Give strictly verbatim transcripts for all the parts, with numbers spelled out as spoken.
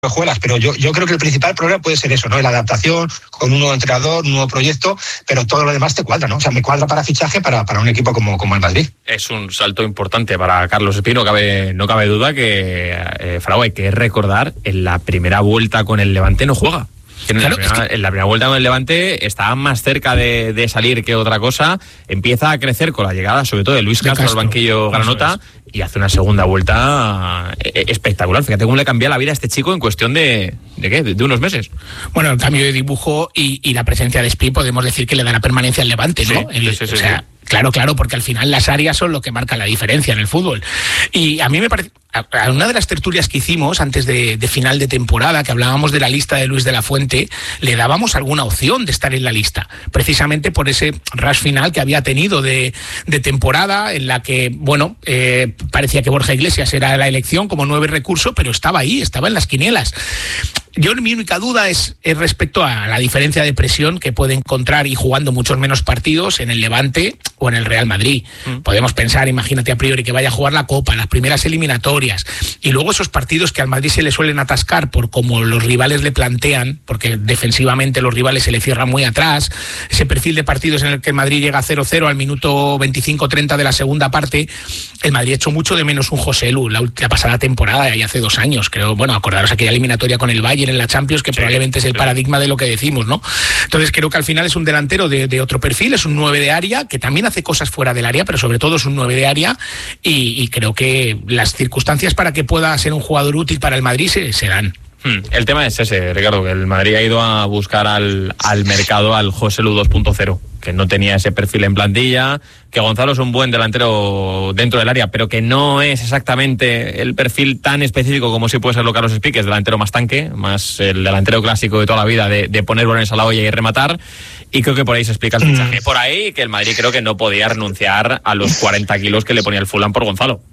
juegas, pero yo, yo creo que el principal problema puede ser eso, ¿no? La adaptación con un nuevo entrenador, un nuevo proyecto, pero todo lo demás te cuadra, ¿no? O sea, me cuadra para fichaje para, para un equipo como, como el Madrid. Es un salto importante para Carlos Espí, no cabe, no cabe duda que, eh, Frau, hay que recordar, en la primera vuelta con el Levante no juega. En, claro, la primera, es que... en la primera vuelta con el Levante estaba más cerca de, de salir que otra cosa. Empieza a crecer con la llegada, sobre todo de Luis Castro, Castro al banquillo granota, y hace una segunda vuelta espectacular. Fíjate cómo le cambia la vida a este chico en cuestión de, ¿de qué? De, de unos meses. Bueno, el cambio de dibujo y, y la presencia de Espí podemos decir que le da la permanencia al Levante, ¿no? Sí, el, sí, sí, o sea, sí. Claro, claro, porque al final las áreas son lo que marca la diferencia en el fútbol. Y a mí me parece, a una de las tertulias que hicimos antes de, de final de temporada, que hablábamos de la lista de Luis de la Fuente, le dábamos alguna opción de estar en la lista, precisamente por ese rush final que había tenido de, de temporada, en la que, bueno, eh, parecía que Borja Iglesias era la elección como nueve recurso, pero estaba ahí, estaba en las quinielas. Yo, mi única duda es, es respecto a la diferencia de presión que puede encontrar y jugando muchos menos partidos en el Levante o en el Real Madrid. Mm. Podemos pensar, imagínate a priori, que vaya a jugar la Copa, las primeras eliminatorias, y luego esos partidos que al Madrid se le suelen atascar por cómo los rivales le plantean, porque defensivamente los rivales se le cierran muy atrás, ese perfil de partidos en el que el Madrid llega cero cero al minuto veinticinco treinta de la segunda parte. El Madrid ha hecho mucho de menos un José Lu, la, la pasada temporada, y hace dos años, creo, bueno, acordaros aquella eliminatoria con el Bayern en la Champions, que sí, probablemente es el sí. paradigma de lo que decimos, ¿no? Entonces creo que al final es un delantero de, de otro perfil, es un nueve de área, que también hace cosas fuera del área, pero sobre todo es un nueve de área, y, y creo que las circunstancias para que pueda ser un jugador útil para el Madrid se, se dan. Hmm. El tema es ese, Ricardo, que el Madrid ha ido a buscar al, al mercado al José Lu dos punto cero, que no tenía ese perfil en plantilla, que Gonzalo es un buen delantero dentro del área, pero que no es exactamente el perfil tan específico como sí puede serlo Carlos Espí, que es delantero más tanque, más el delantero clásico de toda la vida, de, de poner balones a la olla y rematar, y creo que por ahí se explica el fichaje. Mm. Por ahí que el Madrid creo que no podía renunciar a los cuarenta kilos que le ponía el Fulham por Gonzalo.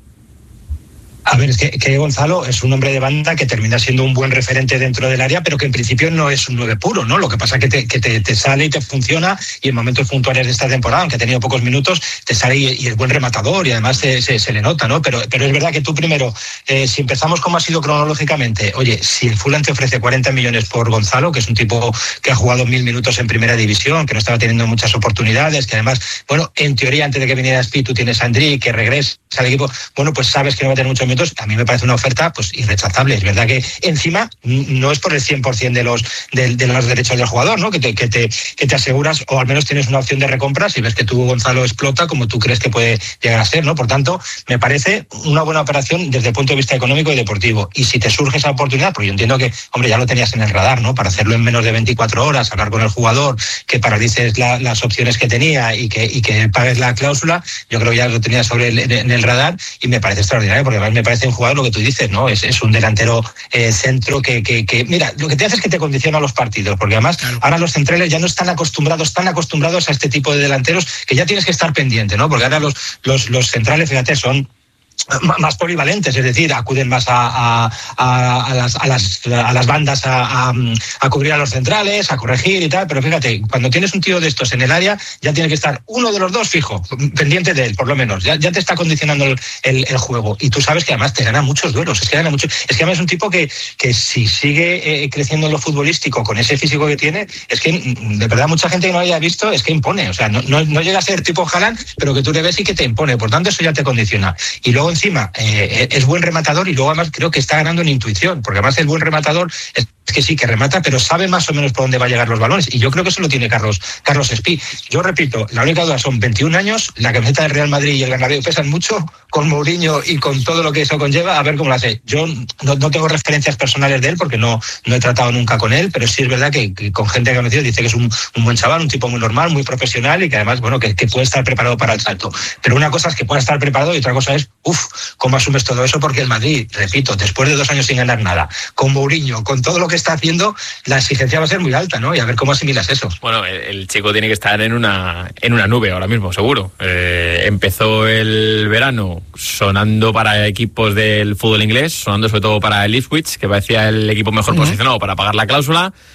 A ver, es que, que Gonzalo es un hombre de banda que termina siendo un buen referente dentro del área, pero que en principio no es un nueve puro, ¿no? Lo que pasa es que, te, que te, te sale y te funciona, y en momentos puntuales de esta temporada, aunque ha tenido pocos minutos, te sale y, y es buen rematador, y además se, se, se le nota, ¿no? Pero, pero es verdad que tú primero, eh, si empezamos como ha sido cronológicamente, oye, si el Fulham te ofrece cuarenta millones por Gonzalo, que es un tipo que ha jugado mil minutos en primera división, que no estaba teniendo muchas oportunidades, que además, bueno, en teoría antes de que viniera Espí, tú tienes a Andri, que regresa al equipo, bueno, pues sabes que no va a tener muchos minutos. A mí me parece una oferta pues irrechazable. Es verdad que encima no es por el cien por ciento de los de, de los derechos del jugador, ¿no? Que te, que te que te aseguras, o al menos tienes una opción de recompra si ves que tú, Gonzalo, explota como tú crees que puede llegar a ser, ¿no? Por tanto, me parece una buena operación desde el punto de vista económico y deportivo. Y si te surge esa oportunidad, porque yo entiendo que, hombre, ya lo tenías en el radar, ¿no? Para hacerlo en menos de veinticuatro horas, hablar con el jugador, que paralices la, las opciones que tenía y que y que pagues la cláusula, yo creo que ya lo tenías sobre el, en el radar, y me parece extraordinario, porque además me parece un jugador, lo que tú dices, ¿no? Es, es un delantero eh, centro que, que, que, mira, lo que te hace es que te condiciona los partidos, porque además claro, ahora los centrales ya no están acostumbrados, están acostumbrados a este tipo de delanteros que ya tienes que estar pendiente, ¿no? Porque ahora los, los, los centrales, fíjate, son más polivalentes, es decir, acuden más a, a, a, a, las, a, las, a las bandas a, a, a cubrir a los centrales, a corregir y tal, pero fíjate, cuando tienes un tío de estos en el área, ya tiene que estar uno de los dos fijo, pendiente de él, por lo menos, ya, ya te está condicionando el, el, el juego, y tú sabes que además te gana muchos duelos, es que gana mucho, es que además es un tipo que, que si sigue eh, creciendo en lo futbolístico con ese físico que tiene, es que de verdad mucha gente que no lo haya visto, es que impone, o sea, no, no, no llega a ser tipo Haaland, pero que tú le ves y que te impone, por tanto eso ya te condiciona, y luego encima eh, es buen rematador, y luego además creo que está ganando en intuición, porque además el buen rematador es que sí, que remata, pero sabe más o menos por dónde va a llegar los balones, y yo creo que eso lo tiene Carlos Carlos Espí. Yo repito, la única duda son veintiún años, la camiseta del Real Madrid y el Bernabéu pesan mucho, con Mourinho y con todo lo que eso conlleva, a ver cómo lo hace. Yo no, no tengo referencias personales de él, porque no, no he tratado nunca con él, pero sí es verdad que, que con gente que ha conocido dice que es un, un buen chaval, un tipo muy normal, muy profesional, y que además, bueno, que, que puede estar preparado para el salto. Pero una cosa es que pueda estar preparado, y otra cosa es, uff, cómo asumes todo eso, porque el Madrid, repito, después de dos años sin ganar nada, con Mourinho, con todo lo que está haciendo, la exigencia va a ser muy alta, ¿no? Y a ver cómo asimilas eso. Bueno, el, el chico tiene que estar en una en una nube ahora mismo, seguro. Eh, empezó el verano sonando para equipos del fútbol inglés, sonando sobre todo para el Ipswich, que parecía el equipo mejor uh-huh. posicionado para pagar la cláusula.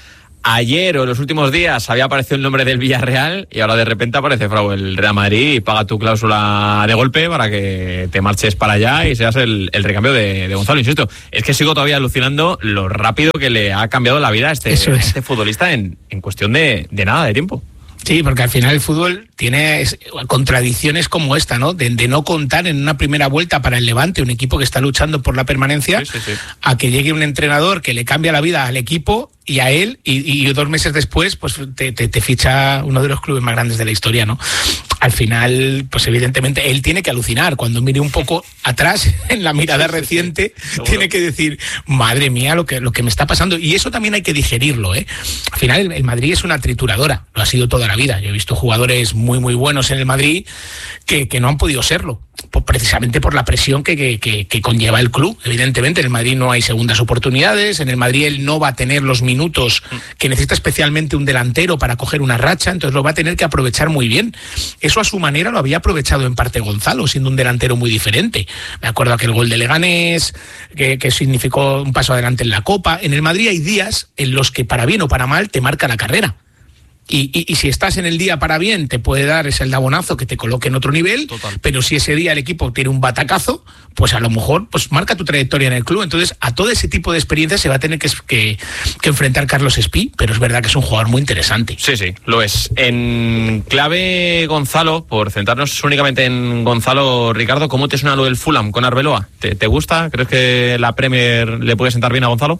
ayer o en los últimos días había aparecido el nombre del Villarreal y ahora de repente aparece, Frau, el Real Madrid y paga tu cláusula de golpe para que te marches para allá y seas el, el recambio de, de Gonzalo. Insisto, es que sigo todavía alucinando lo rápido que le ha cambiado la vida a este, es. este futbolista en, en cuestión de, de nada, de tiempo. Sí, porque al final el fútbol tiene contradicciones como esta, ¿no? De, de no contar en una primera vuelta para el Levante, un equipo que está luchando por la permanencia, sí, sí, sí. a que llegue un entrenador que le cambia la vida al equipo y a él, y, y dos meses después, pues te, te, te ficha uno de los clubes más grandes de la historia, ¿no? Al final, pues evidentemente, él tiene que alucinar. Cuando mire un poco atrás, en la mirada sí, reciente, sí, sí. tiene que decir, madre mía, lo que, lo que me está pasando. Y eso también hay que digerirlo, ¿eh? Al final, el, el Madrid es una trituradora, lo ha sido toda la vida. Yo he visto jugadores muy, muy buenos en el Madrid que, que no han podido serlo, pues precisamente por la presión que, que, que, que conlleva el club. Evidentemente, en el Madrid no hay segundas oportunidades, en el Madrid él no va a tener los minutos que necesita, especialmente un delantero para coger una racha, entonces lo va a tener que aprovechar muy bien. Eso a su manera lo había aprovechado en parte Gonzalo, siendo un delantero muy diferente. Me acuerdo aquel gol de Leganés, que, que significó un paso adelante en la Copa. En el Madrid hay días en los que, para bien o para mal, te marca la carrera. Y, y, y si estás en el día para bien, te puede dar ese aldabonazo que te coloque en otro nivel. Total. Pero si ese día el equipo tiene un batacazo, pues a lo mejor pues marca tu trayectoria en el club. Entonces, a todo ese tipo de experiencias se va a tener que, que, que enfrentar Carlos Espí, pero es verdad que es un jugador muy interesante. Sí, sí, lo es. En clave Gonzalo, por centrarnos únicamente en Gonzalo, Ricardo, ¿cómo te suena lo del Fulham con Arbeloa? ¿Te, te gusta? ¿Crees que la Premier le puede sentar bien a Gonzalo?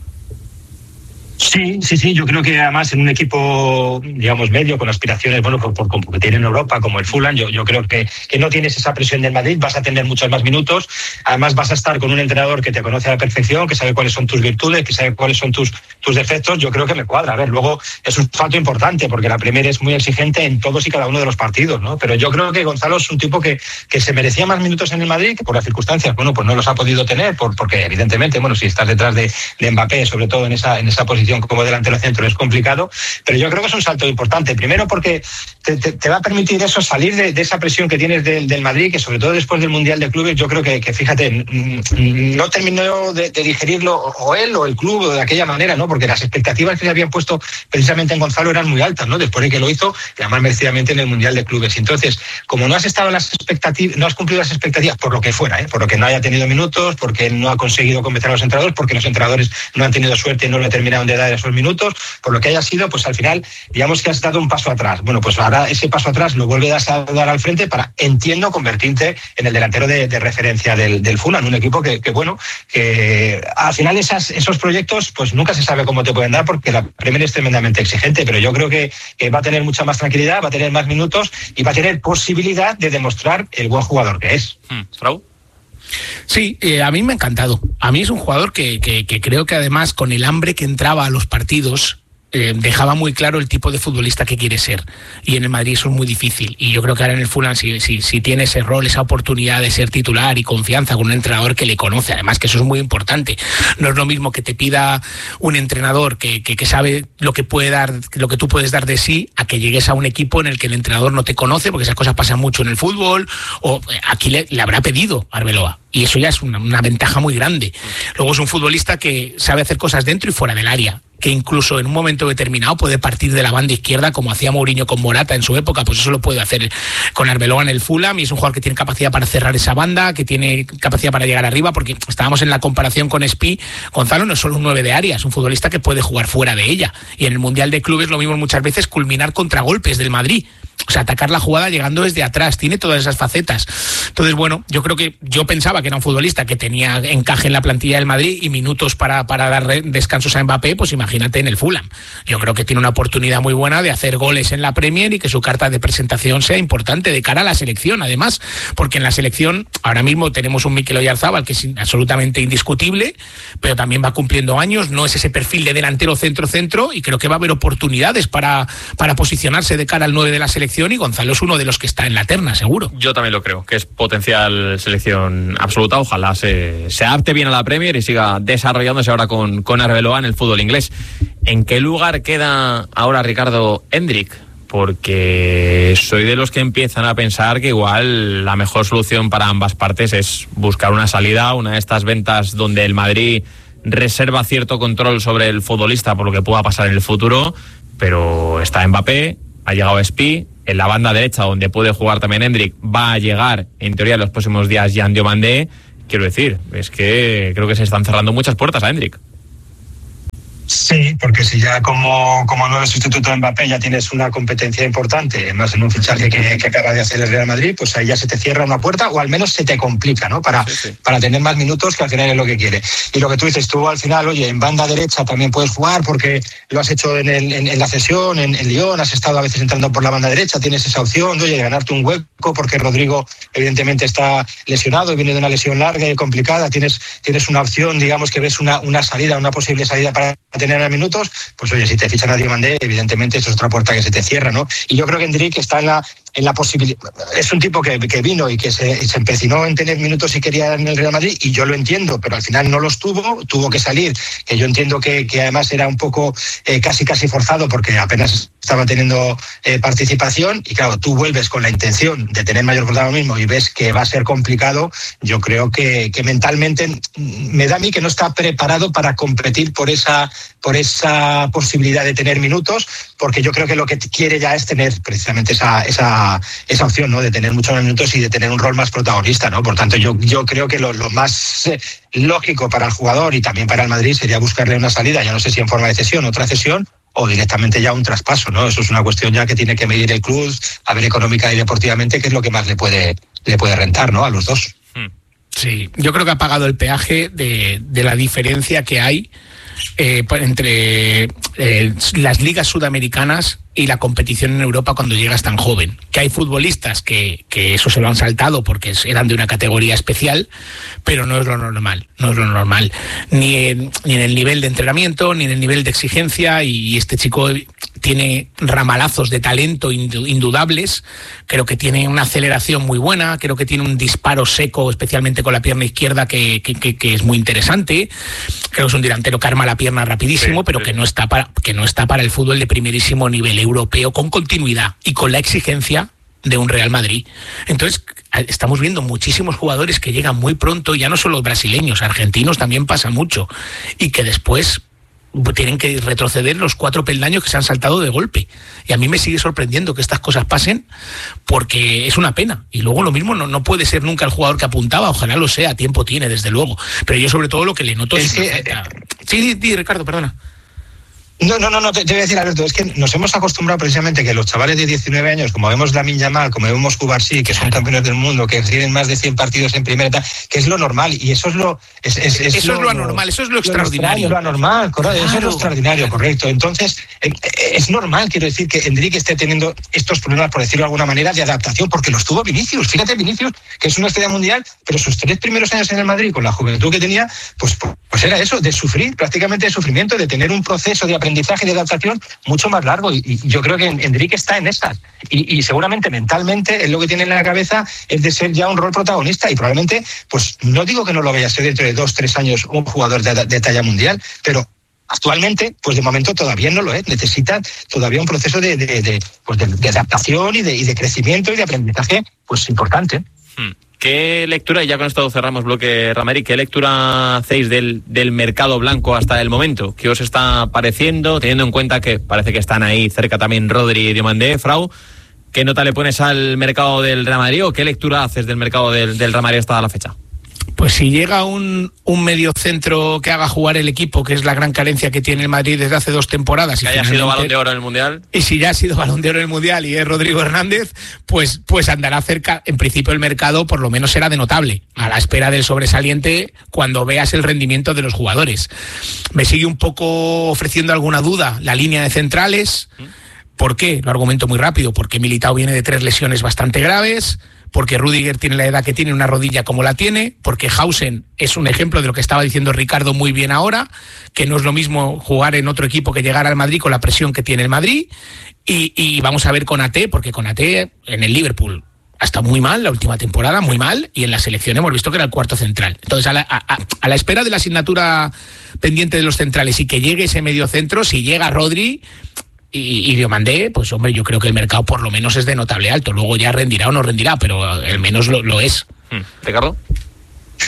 Sí, sí, sí, yo creo que además en un equipo, digamos, medio, con aspiraciones, bueno, por, por competir en Europa, como el Fulham, yo, yo creo que, que no tienes esa presión del Madrid, vas a tener muchos más minutos, además vas a estar con un entrenador que te conoce a la perfección, que sabe cuáles son tus virtudes, que sabe cuáles son tus, tus defectos, yo creo que me cuadra. A ver, luego es un salto importante, porque la Premier es muy exigente en todos y cada uno de los partidos, ¿no? Pero yo creo que Gonzalo es un tipo que, que se merecía más minutos en el Madrid, que por las circunstancias, bueno, pues no los ha podido tener, por, porque evidentemente, bueno, si estás detrás de, de Mbappé, sobre todo en esa, en esa posición como delantero centro es complicado, pero yo creo que es un salto importante. Primero porque te, te, te va a permitir eso, salir de, de esa presión que tienes del, del Madrid, que sobre todo después del Mundial de Clubes, yo creo que, que fíjate, no terminó de, de digerirlo o él o el club o de aquella manera, ¿no? Porque las expectativas que se habían puesto precisamente en Gonzalo eran muy altas, ¿no? Después de que lo hizo, y además merecidamente en el Mundial de Clubes. Entonces, como no has estado en las expectativas, no has cumplido las expectativas por lo que fuera, ¿eh? Por lo que no haya tenido minutos, porque no ha conseguido convencer a los entrenadores, porque los entrenadores no han tenido suerte y no le terminaron de dar esos minutos, por lo que haya sido, pues al final, digamos que has dado un paso atrás. Bueno, pues ahora ese paso atrás lo vuelves a dar al frente para, entiendo, convertirte en el delantero de, de referencia del, del Fulham, un equipo que, que bueno, que al final esas, esos proyectos, pues nunca se sabe cómo te pueden dar, porque la Premier es tremendamente exigente, pero yo creo que, que va a tener mucha más tranquilidad, va a tener más minutos y va a tener posibilidad de demostrar el buen jugador que es. Hmm. ¿Frau? Sí, eh, a mí me ha encantado. A mí es un jugador que, que, que creo que además con el hambre que entraba a los partidos eh, dejaba muy claro el tipo de futbolista que quiere ser. Y en el Madrid eso es muy difícil. Y yo creo que ahora en el Fulham, si, si, si tiene ese rol, esa oportunidad de ser titular y confianza con un entrenador que le conoce, además que eso es muy importante. No es lo mismo que te pida un entrenador que, que, que sabe lo que puede dar, lo que tú puedes dar de sí, a que llegues a un equipo en el que el entrenador no te conoce, porque esas cosas pasan mucho en el fútbol, o aquí le, le habrá pedido Arbeloa. Y eso ya es una, una ventaja muy grande. Luego es un futbolista que sabe hacer cosas dentro y fuera del área, que incluso en un momento determinado puede partir de la banda izquierda, como hacía Mourinho con Morata en su época, pues eso lo puede hacer con Arbeloa en el Fulham, y es un jugador que tiene capacidad para cerrar esa banda, que tiene capacidad para llegar arriba, porque estábamos en la comparación con Espí. Gonzalo no es solo un nueve de área, es un futbolista que puede jugar fuera de ella, y en el Mundial de Clubes lo vimos muchas veces culminar contragolpes del Madrid. O sea, atacar la jugada llegando desde atrás, tiene todas esas facetas. Entonces, bueno, yo creo que yo pensaba que era un futbolista que tenía encaje en la plantilla del Madrid y minutos para, para dar descansos a Mbappé, pues imagínate en el Fulham. Yo creo que tiene una oportunidad muy buena de hacer goles en la Premier y que su carta de presentación sea importante de cara a la selección, además, porque en la selección ahora mismo tenemos un Mikel Oyarzabal que es absolutamente indiscutible, pero también va cumpliendo años, no es ese perfil de delantero centro-centro, y creo que va a haber oportunidades para, para posicionarse de cara al nueve de la selección, y Gonzalo es uno de los que está en la terna, seguro. Yo también lo creo, que es potencial selección absoluta. Ojalá se, se adapte bien a la Premier y siga desarrollándose ahora con, con Arbeloa en el fútbol inglés. ¿En qué lugar queda ahora Ricardo Hendrick? Porque soy de los que empiezan a pensar que igual la mejor solución para ambas partes es buscar una salida, una de estas ventas donde el Madrid reserva cierto control sobre el futbolista por lo que pueda pasar en el futuro, pero está Mbappé, ha llegado Espi, en la banda derecha donde puede jugar también Endrick va a llegar en teoría en los próximos días Jan Diomandé. Quiero decir, es que creo que se están cerrando muchas puertas a Endrick. Sí, porque si ya como, como nuevo sustituto de Mbappé ya tienes una competencia importante, más en un fichaje que, que acaba de hacer el Real Madrid, pues ahí ya se te cierra una puerta o al menos se te complica, ¿no? Para, sí, sí. para tener más minutos, que al final es lo que quiere. Y lo que tú dices, tú al final, oye, en banda derecha también puedes jugar porque lo has hecho en, el, en, en la cesión, en, en Lyon, has estado a veces entrando por la banda derecha, tienes esa opción de, oye, ganarte un hueco porque Rodrigo evidentemente está lesionado y viene de una lesión larga y complicada, tienes, tienes una opción, digamos que ves una, una salida, una posible salida para tener a minutos, pues oye, si te fichan a Diomandé, evidentemente eso es otra puerta que se te cierra, ¿no? Y yo creo que Endrick está en la en la posibilidad, es un tipo que, que vino y que se, se empecinó en tener minutos y quería en el Real Madrid, y yo lo entiendo, pero al final no los tuvo, tuvo que salir, que yo entiendo que, que además era un poco eh, casi casi forzado porque apenas estaba teniendo eh, participación, y claro, tú vuelves con la intención de tener mayor protagonismo y ves que va a ser complicado. Yo creo que, que mentalmente me da a mí que no está preparado para competir por esa, por esa posibilidad de tener minutos, porque yo creo que lo que quiere ya es tener precisamente esa, esa esa opción, ¿no? De tener muchos más minutos y de tener un rol más protagonista, ¿no? Por tanto, yo, yo creo que lo, lo más eh, lógico para el jugador y también para el Madrid sería buscarle una salida, ya no sé si en forma de cesión, otra cesión, o directamente ya un traspaso, ¿no? Eso es una cuestión ya que tiene que medir el club, a ver económica y deportivamente qué es lo que más le puede, le puede rentar, ¿no? A los dos. Sí, yo creo que ha pagado el peaje de, de la diferencia que hay eh, entre eh, las ligas sudamericanas y la competición en Europa cuando llegas tan joven. Que hay futbolistas que, que eso se lo han saltado porque eran de una categoría especial, pero no es lo normal, no es lo normal. Ni en, ni en el nivel de entrenamiento, ni en el nivel de exigencia, y este chico tiene ramalazos de talento indudables, creo que tiene una aceleración muy buena, creo que tiene un disparo seco, especialmente con la pierna izquierda, que, que, que, que es muy interesante. Creo que es un delantero que arma la pierna rapidísimo, sí, pero sí. que no está para, que no está para el fútbol de primerísimo nivel europeo con continuidad y con la exigencia de un Real Madrid. Entonces, estamos viendo muchísimos jugadores que llegan muy pronto, ya no solo brasileños, argentinos también pasa mucho, y que después tienen que retroceder los cuatro peldaños que se han saltado de golpe. Y a mí me sigue sorprendiendo que estas cosas pasen, porque es una pena. Y luego lo mismo no, no puede ser nunca el jugador que apuntaba, ojalá lo sea, tiempo tiene, desde luego. Pero yo sobre todo lo que le noto es... es que... que... Sí, sí, Ricardo, perdona. No, no, no, no, te, te voy a decir, Alberto, es que nos hemos acostumbrado precisamente que los chavales de diecinueve años, como vemos Lamine Yamal, como vemos Cubarsí, que son campeones del mundo, que tienen más de cien partidos en primera etapa, que es lo normal, y eso es lo... Es, es, es eso lo, es lo anormal, eso es lo, lo extraordinario. Lo anormal, correcto, claro, eso es lo extraordinario, claro. Correcto. Entonces, eh, es normal, quiero decir, que Endrick esté teniendo estos problemas, por decirlo de alguna manera, de adaptación, porque los tuvo Vinicius. Fíjate, Vinicius, que es una estrella mundial, pero sus tres primeros años en el Madrid, con la juventud que tenía, pues, pues era eso, de sufrir, prácticamente de sufrimiento, de tener un proceso de aprendizaje y de adaptación mucho más largo, y, y yo creo que Endrick está en esas, y, y seguramente mentalmente él lo que tiene en la cabeza es de ser ya un rol protagonista, y probablemente, pues no digo que no lo vaya a ser dentro de dos, tres años un jugador de, de talla mundial, pero actualmente, pues de momento todavía no lo es, necesita todavía un proceso de, de, de, pues de, de adaptación y de, y de crecimiento y de aprendizaje pues importante. Hmm. ¿Qué lectura, y ya con esto cerramos bloque Ramari, qué lectura hacéis del, del mercado blanco hasta el momento? ¿Qué os está pareciendo, teniendo en cuenta que parece que están ahí cerca también Rodri y Diomandé? Frau, ¿qué nota le pones al mercado del Real Madrid, o qué lectura haces del mercado del, del Real Madrid hasta la fecha? Pues si llega un, un mediocentro que haga jugar el equipo, que es la gran carencia que tiene el Madrid desde hace dos temporadas. Que haya sido Balón de Oro en el Mundial. Y si ya ha sido Balón de Oro en el Mundial y es Rodrigo Hernández, pues, pues andará cerca. En principio el mercado por lo menos será de notable, a la espera del sobresaliente cuando veas el rendimiento de los jugadores. Me sigue un poco ofreciendo alguna duda la línea de centrales. ¿Por qué? Lo argumento muy rápido. Porque Militao viene de tres lesiones bastante graves, porque Rüdiger tiene la edad que tiene, una rodilla como la tiene, porque Hausen es un ejemplo de lo que estaba diciendo Ricardo muy bien ahora, que no es lo mismo jugar en otro equipo que llegar al Madrid con la presión que tiene el Madrid, y, y vamos a ver Konaté, porque Konaté en el Liverpool hasta muy mal la última temporada, muy mal, y en la selección hemos visto que era el cuarto central. Entonces, a la, a, a la espera de la asignatura pendiente de los centrales y que llegue ese medio centro, si llega Rodri y, y Diomandé, pues hombre, yo creo que el mercado por lo menos es de notable alto. Luego ya rendirá o no rendirá, pero al menos lo, lo es. ¿Ricardo?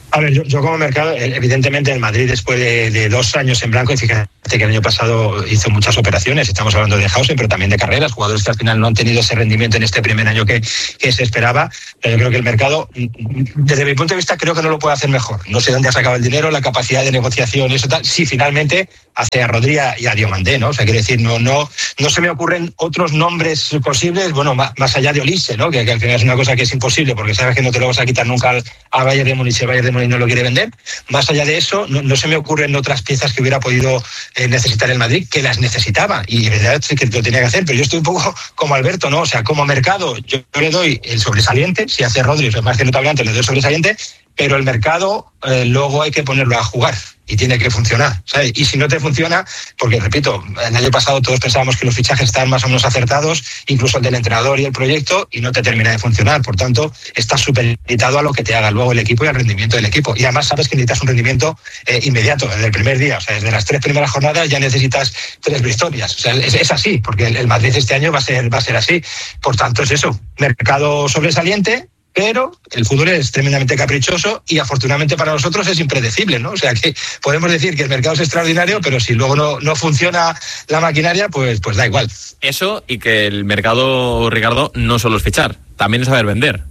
A ver, yo, yo como mercado, evidentemente el Madrid después de, de dos años en blanco, y fíjate que el año pasado hizo muchas operaciones, estamos hablando de Hausen, pero también de carreras, jugadores que al final no han tenido ese rendimiento en este primer año que, que se esperaba. Pero yo creo que el mercado, desde mi punto de vista, creo que no lo puede hacer mejor. No sé dónde ha sacado el dinero, la capacidad de negociación y eso tal. Sí, finalmente hace a Rodri y a Diomandé, ¿no? O sea, quiere decir, no, no, no se me ocurren otros nombres posibles, bueno, más, más allá de Olise, ¿no? Que, que al final es una cosa que es imposible, porque sabes que no te lo vas a quitar nunca al, a Bayern de Múnich, el Bayern de Múnich no lo quiere vender. Más allá de eso, no, no se me ocurren otras piezas que hubiera podido eh, necesitar el Madrid, que las necesitaba, y de verdad sí que lo tenía que hacer, pero yo estoy un poco como Alberto, ¿no? O sea, como mercado, yo, yo le doy el sobresaliente, si hace Rodri, o sea, más que notable antes, le doy el sobresaliente, pero el mercado eh, luego hay que ponerlo a jugar y tiene que funcionar, ¿sabes? Y si no te funciona, porque repito, el año pasado todos pensábamos que los fichajes están más o menos acertados, incluso el del entrenador y el proyecto, y no te termina de funcionar. Por tanto, estás supeditado a lo que te haga luego el equipo y al rendimiento del equipo. Y además sabes que necesitas un rendimiento eh, inmediato, desde el primer día. O sea, desde las tres primeras jornadas ya necesitas tres victorias. O sea, es, es así, porque el, el Madrid este año va a ser, va a ser así. Por tanto, es eso, mercado sobresaliente, pero el fútbol es tremendamente caprichoso y afortunadamente para nosotros es impredecible, ¿no? O sea que podemos decir que el mercado es extraordinario, pero si luego no, no funciona la maquinaria, pues, pues da igual. Eso, y que el mercado, Ricardo, no solo es fichar, también es saber vender.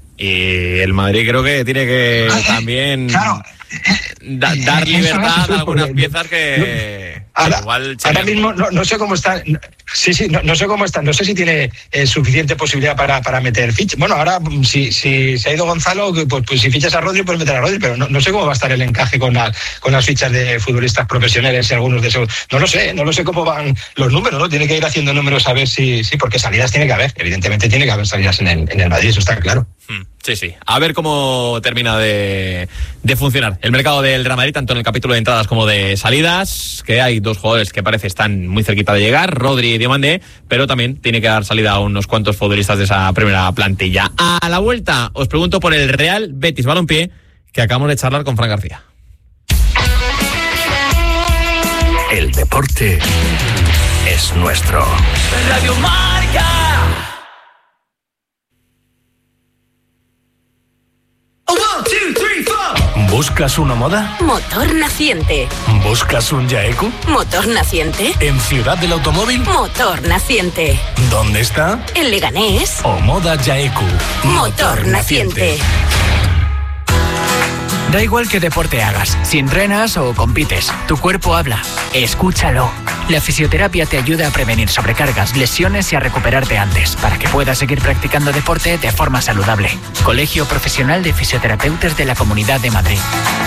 Y el Madrid creo que tiene que ah, también claro. da, dar libertad a algunas piezas que... Ahora, ahora mismo no, no sé cómo está, no, sí, sí, no, no sé cómo está, no sé si tiene eh, suficiente posibilidad para, para meter fichas. Bueno, ahora si, si se ha ido Gonzalo, pues, pues si fichas a Rodri, puedes meter a Rodri, pero no, no sé cómo va a estar el encaje con, la, con las fichas de futbolistas profesionales y algunos de esos. No lo sé, no lo sé cómo van los números, ¿no? Tiene que ir haciendo números a ver si, sí, porque salidas tiene que haber, evidentemente tiene que haber salidas en el, en el Madrid, eso está claro. Sí, sí. A ver cómo termina de, de funcionar el mercado del Real Madrid, tanto en el capítulo de entradas como de salidas, que hay dos jugadores que parece están muy cerquita de llegar, Rodri y Diomandé, pero también tiene que dar salida a unos cuantos futbolistas de esa primera plantilla. A la vuelta os pregunto por el Real Betis Balompié, que acabamos de charlar con Fran García. El deporte es nuestro. Radio Marca. ¿Buscas una moda? Motor Naciente. ¿Buscas un Yaeku? Motor Naciente. ¿En Ciudad del Automóvil? Motor Naciente. ¿Dónde está? En Leganés. O Moda Yaeku. Motor Naciente. Da igual qué deporte hagas, si entrenas o compites, tu cuerpo habla. Escúchalo. La fisioterapia te ayuda a prevenir sobrecargas, lesiones y a recuperarte antes, para que puedas seguir practicando deporte de forma saludable. Colegio Profesional de Fisioterapeutas de la Comunidad de Madrid.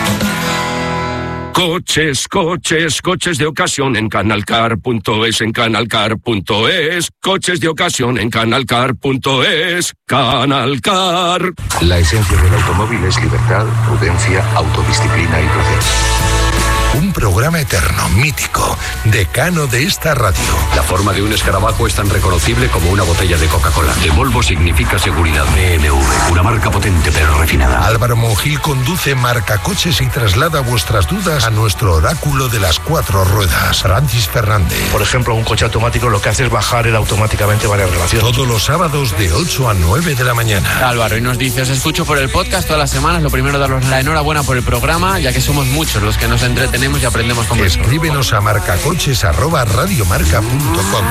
Coches, coches, coches de ocasión en canalcar punto es, en canalcar punto es. Coches de ocasión en canalcar punto es. Canalcar. La esencia del automóvil es libertad, prudencia, autodisciplina y placer. Un programa eterno, mítico, decano de esta radio. La forma de un escarabajo es tan reconocible como una botella de Coca-Cola. De Volvo significa seguridad. B M W, una marca potente pero refinada. Álvaro Monjil conduce Marcacoches y traslada vuestras dudas a nuestro oráculo de las cuatro ruedas, Francis Fernández. Por ejemplo, un coche automático lo que hace es bajar él automáticamente varias relaciones. Todos los sábados de ocho a nueve de la mañana. Álvaro, y nos dice, os escucho por el podcast todas las semanas. Lo primero, daros la enhorabuena por el programa, ya que somos muchos los que nos entretenemos y aprendemos con vosotros. Escríbenos a marcacoches arroba radiomarca punto com.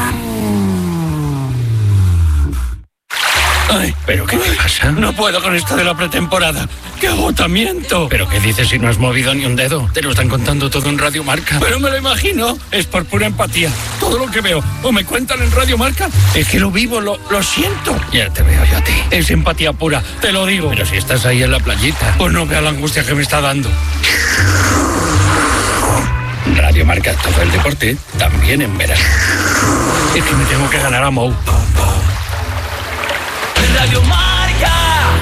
Ay, ¿pero qué me pasa? No puedo con esto de la pretemporada. ¡Qué agotamiento! ¿Pero qué dices si no has movido ni un dedo? Te lo están contando todo en Radio Marca. Pero me lo imagino. Es por pura empatía. Todo lo que veo o me cuentan en Radio Marca es que lo vivo, lo, lo siento. Ya te veo yo a ti. Es empatía pura, te lo digo. Pero si estás ahí en la playita, pues no vea la angustia que me está dando. Radio Marca, todo el deporte, también en verano. Es que me tengo que ganar a Mou. Radio Marca.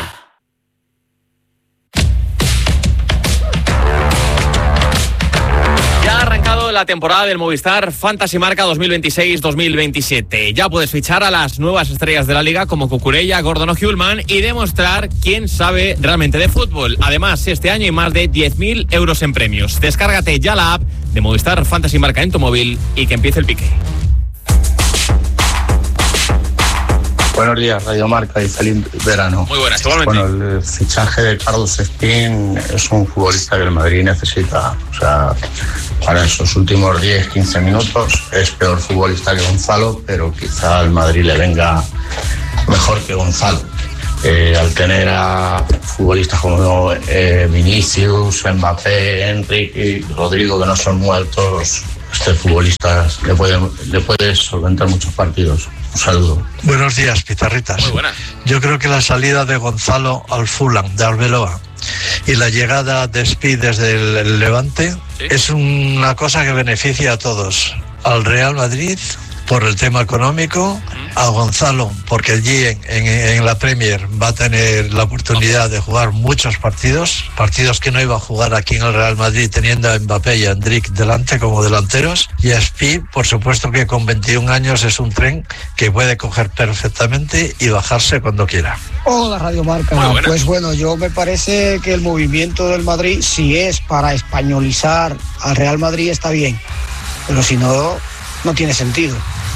Ya ha arrancado la temporada del Movistar Fantasy Marca dos mil veintiséis dos mil veintisiete. Ya puedes fichar a las nuevas estrellas de la liga como Cucurella, Gordon o Hjulman y demostrar quién sabe realmente de fútbol. Además, este año hay más de diez mil euros en premios. Descárgate ya la app de Movistar Fantasy Marca en tu móvil y que empiece el pique. Buenos días, Radio Marca, y feliz verano. Muy buenas, igualmente. Bueno, el fichaje de Carlos Espín es un futbolista que el Madrid necesita. O sea, para esos últimos diez quince minutos es peor futbolista que Gonzalo, pero quizá al Madrid le venga mejor que Gonzalo. Eh, al tener a futbolistas como eh, Vinicius, Mbappé, Enrique, Rodrigo, que no son muertos, este futbolista le puede, le puede solventar muchos partidos. Un saludo. Buenos días, pizarritas. Muy buenas. Yo creo que la salida de Gonzalo al Fulham, de Arbeloa, y la llegada de Speed desde el, el Levante, ¿sí?, es una cosa que beneficia a todos. Al Real Madrid por el tema económico, a Gonzalo porque allí en, en, en la Premier va a tener la oportunidad de jugar muchos partidos, partidos que no iba a jugar aquí en el Real Madrid teniendo a Mbappé y a Endrick delante como delanteros, y a Speed, por supuesto que con veintiún años es un tren que puede coger perfectamente y bajarse cuando quiera. Hola Radio Marca, pues bueno, yo me parece que el movimiento del Madrid, si es para españolizar al Real Madrid, está bien, pero si no, no tiene sentido.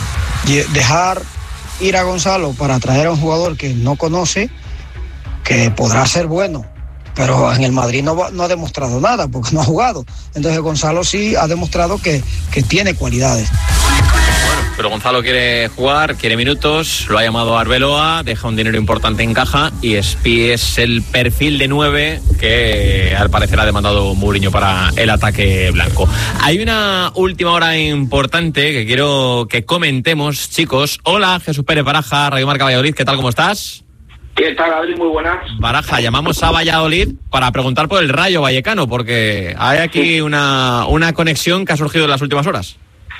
Dejar ir a Gonzalo para traer a un jugador que no conoce, que podrá ser bueno, pero en el Madrid no, va, no ha demostrado nada porque no ha jugado. Entonces Gonzalo sí ha demostrado que, que tiene cualidades. Bueno, pero Gonzalo quiere jugar, quiere minutos, lo ha llamado Arbeloa, deja un dinero importante en caja, y Espi es el perfil de nueve que al parecer ha demandado Mourinho para el ataque blanco. Hay una última hora importante que quiero que comentemos, chicos. Hola, Jesús Pérez Baraja, Radio Marca Valladolid, ¿qué tal, cómo estás? ¿Qué tal, Adri? Muy buenas. Baraja, llamamos a Valladolid para preguntar por el Rayo Vallecano, porque hay aquí una, una conexión que ha surgido en las últimas horas.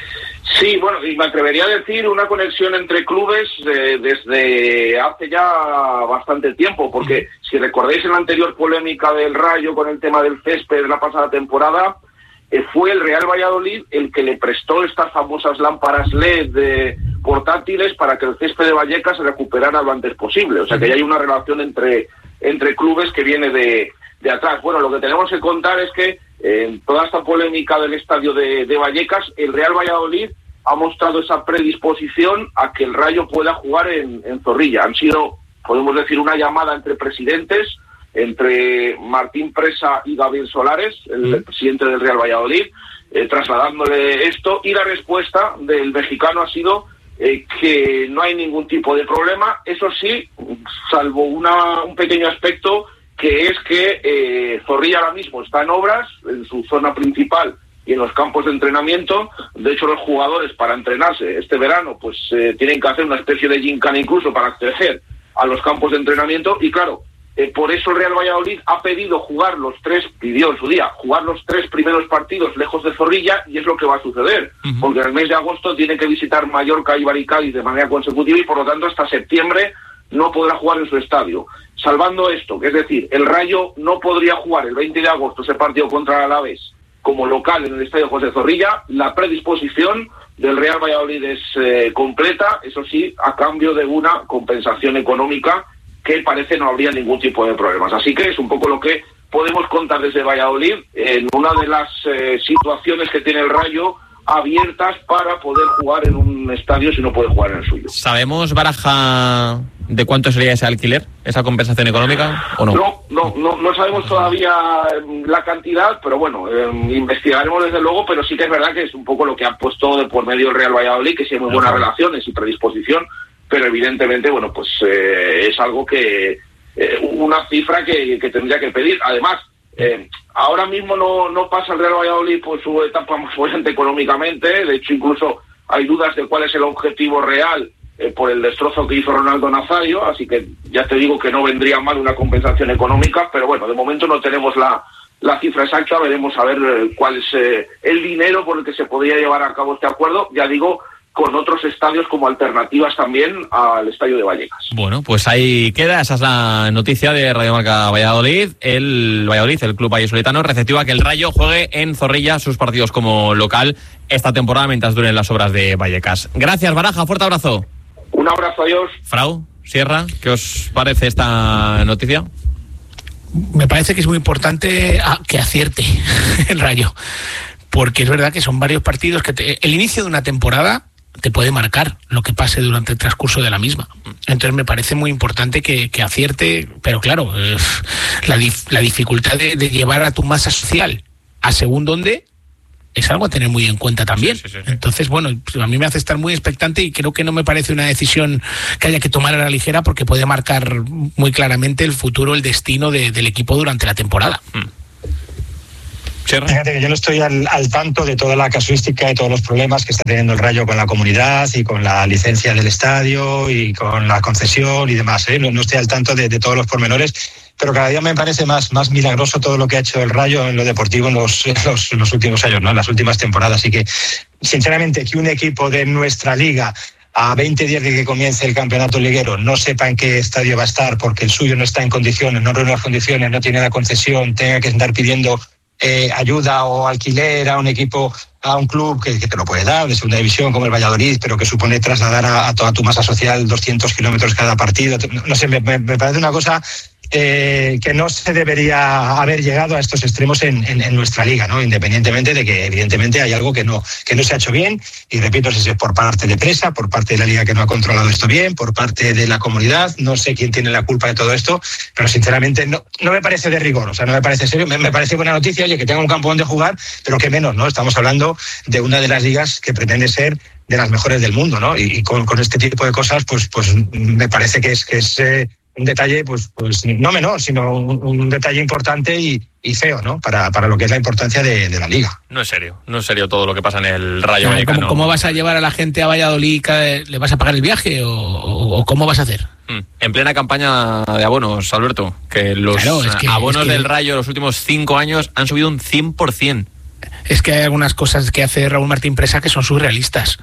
Sí, bueno, y me atrevería a decir una conexión entre clubes eh, desde hace ya bastante tiempo, porque si recordáis en la anterior polémica del Rayo con el tema del césped de la pasada temporada, eh, fue el Real Valladolid el que le prestó estas famosas lámparas L E D de portátiles para que el césped de Vallecas se recuperara lo antes posible. O sea que ya hay una relación entre, entre clubes que viene de, de atrás. Bueno, lo que tenemos que contar es que en toda esta polémica del estadio de, de Vallecas, el Real Valladolid ha mostrado esa predisposición a que el Rayo pueda jugar en, en Zorrilla. Han sido, podemos decir, una llamada entre presidentes, entre Martín Presa y Gabriel Solares, el, el presidente del Real Valladolid, eh, trasladándole esto, y la respuesta del mexicano ha sido eh, que no hay ningún tipo de problema. Eso sí, salvo una, un pequeño aspecto, que es que eh, Zorrilla ahora mismo está en obras, en su zona principal y en los campos de entrenamiento. De hecho, los jugadores, para entrenarse este verano, pues eh, tienen que hacer una especie de gincana incluso para acceder a los campos de entrenamiento, y claro, eh, por eso el Real Valladolid ha pedido jugar los tres, pidió en su día, jugar los tres primeros partidos lejos de Zorrilla, y es lo que va a suceder, uh-huh. porque en el mes de agosto tiene que visitar Mallorca, Eibar y Cádiz de manera consecutiva, y por lo tanto hasta septiembre no podrá jugar en su estadio. Salvando esto, que es decir, el Rayo no podría jugar el veinte de agosto ese partido contra el Alavés como local en el estadio José Zorrilla, la predisposición del Real Valladolid es eh, completa, eso sí, a cambio de una compensación económica que parece no habría ningún tipo de problemas. Así que es un poco lo que podemos contar desde Valladolid, en una de las eh, situaciones que tiene el Rayo abiertas para poder jugar en un estadio si no puede jugar en el suyo. ¿Sabemos, Baraja, de cuánto sería ese alquiler, esa compensación económica, o no? No, no, no, no sabemos todavía la cantidad, pero bueno, eh, investigaremos desde luego, pero sí que es verdad que es un poco lo que ha puesto de por medio el Real Valladolid, que sí hay muy buenas relaciones y predisposición, pero evidentemente, bueno, pues eh, es algo que, eh, una cifra que, que tendría que pedir. Además, Eh, ahora mismo no, no pasa el Real Valladolid por su etapa más fuerte económicamente. De hecho, incluso hay dudas de cuál es el objetivo real eh, por el destrozo que hizo Ronaldo Nazario, así que ya te digo que no vendría mal una compensación económica, pero bueno, de momento no tenemos la, la cifra exacta. Veremos a ver eh, cuál es eh, el dinero por el que se podría llevar a cabo este acuerdo, ya digo, con otros estadios como alternativas también al estadio de Vallecas. Bueno, pues ahí queda, esa es la noticia de Radio Marca Valladolid. El Valladolid, el club vallisoletano, receptivo a que el Rayo juegue en Zorrilla sus partidos como local esta temporada mientras duren las obras de Vallecas. Gracias, Baraja, fuerte abrazo. Un abrazo, adiós. Frau, Sierra, ¿qué os parece esta noticia? Me parece que es muy importante que acierte el Rayo, porque es verdad que son varios partidos que te, el inicio de una temporada te puede marcar lo que pase durante el transcurso de la misma. Entonces me parece muy importante que, que acierte, pero claro, eh, la, dif, la dificultad de, de llevar a tu masa social a según dónde es algo a tener muy en cuenta también. Sí, sí, sí, sí. Entonces, bueno, a mí me hace estar muy expectante y creo que no me parece una decisión que haya que tomar a la ligera porque puede marcar muy claramente el futuro, el destino de, del equipo durante la temporada. Mm. Fíjate que yo no estoy al, al tanto de toda la casuística y todos los problemas que está teniendo el Rayo con la comunidad y con la licencia del estadio y con la concesión y demás, ¿eh? No, no estoy al tanto de, de todos los pormenores, pero cada día me parece más, más milagroso todo lo que ha hecho el Rayo en lo deportivo en los, en los, en los últimos años, ¿no? En las últimas temporadas. Así que, sinceramente, que un equipo de nuestra liga a veinte días de que comience el campeonato liguero no sepa en qué estadio va a estar porque el suyo no está en condiciones, no reúne las condiciones, no tiene la concesión, tenga que andar pidiendo Eh, ayuda o alquiler a un equipo, a un club que, que te lo puede dar, de segunda división como el Valladolid, pero que supone trasladar a, a toda tu masa social doscientos kilómetros cada partido. No sé, me, me parece una cosa eh, que no se debería haber llegado a estos extremos en, en, en nuestra liga, ¿no? Independientemente de que evidentemente hay algo que no, que no se ha hecho bien, y repito, si es por parte de Presa, por parte de la liga que no ha controlado esto bien, por parte de la comunidad, no sé quién tiene la culpa de todo esto, pero sinceramente no, no me parece de rigor, o sea, no me parece serio, me, me parece buena noticia, oye, que tenga un campo donde jugar, pero que menos, ¿no? Estamos hablando de una de las ligas que pretende ser de las mejores del mundo, ¿no? Y, y con, con este tipo de cosas, pues, pues me parece que es, que es eh, un detalle, pues, pues no menor, sino un, un detalle importante y, y feo, ¿no? Para, para lo que es la importancia de, de la liga. No es serio, no es serio todo lo que pasa en el Rayo Vallecano. ¿Cómo, ¿Cómo vas a llevar a la gente a Valladolid? ¿Le vas a pagar el viaje o, o, o cómo vas a hacer? En plena campaña de abonos, Alberto, que los claro, es que, abonos es que... del Rayo los últimos cinco años han subido un cien por ciento. Es que hay algunas cosas que hace Raúl Martín Presa que son surrealistas.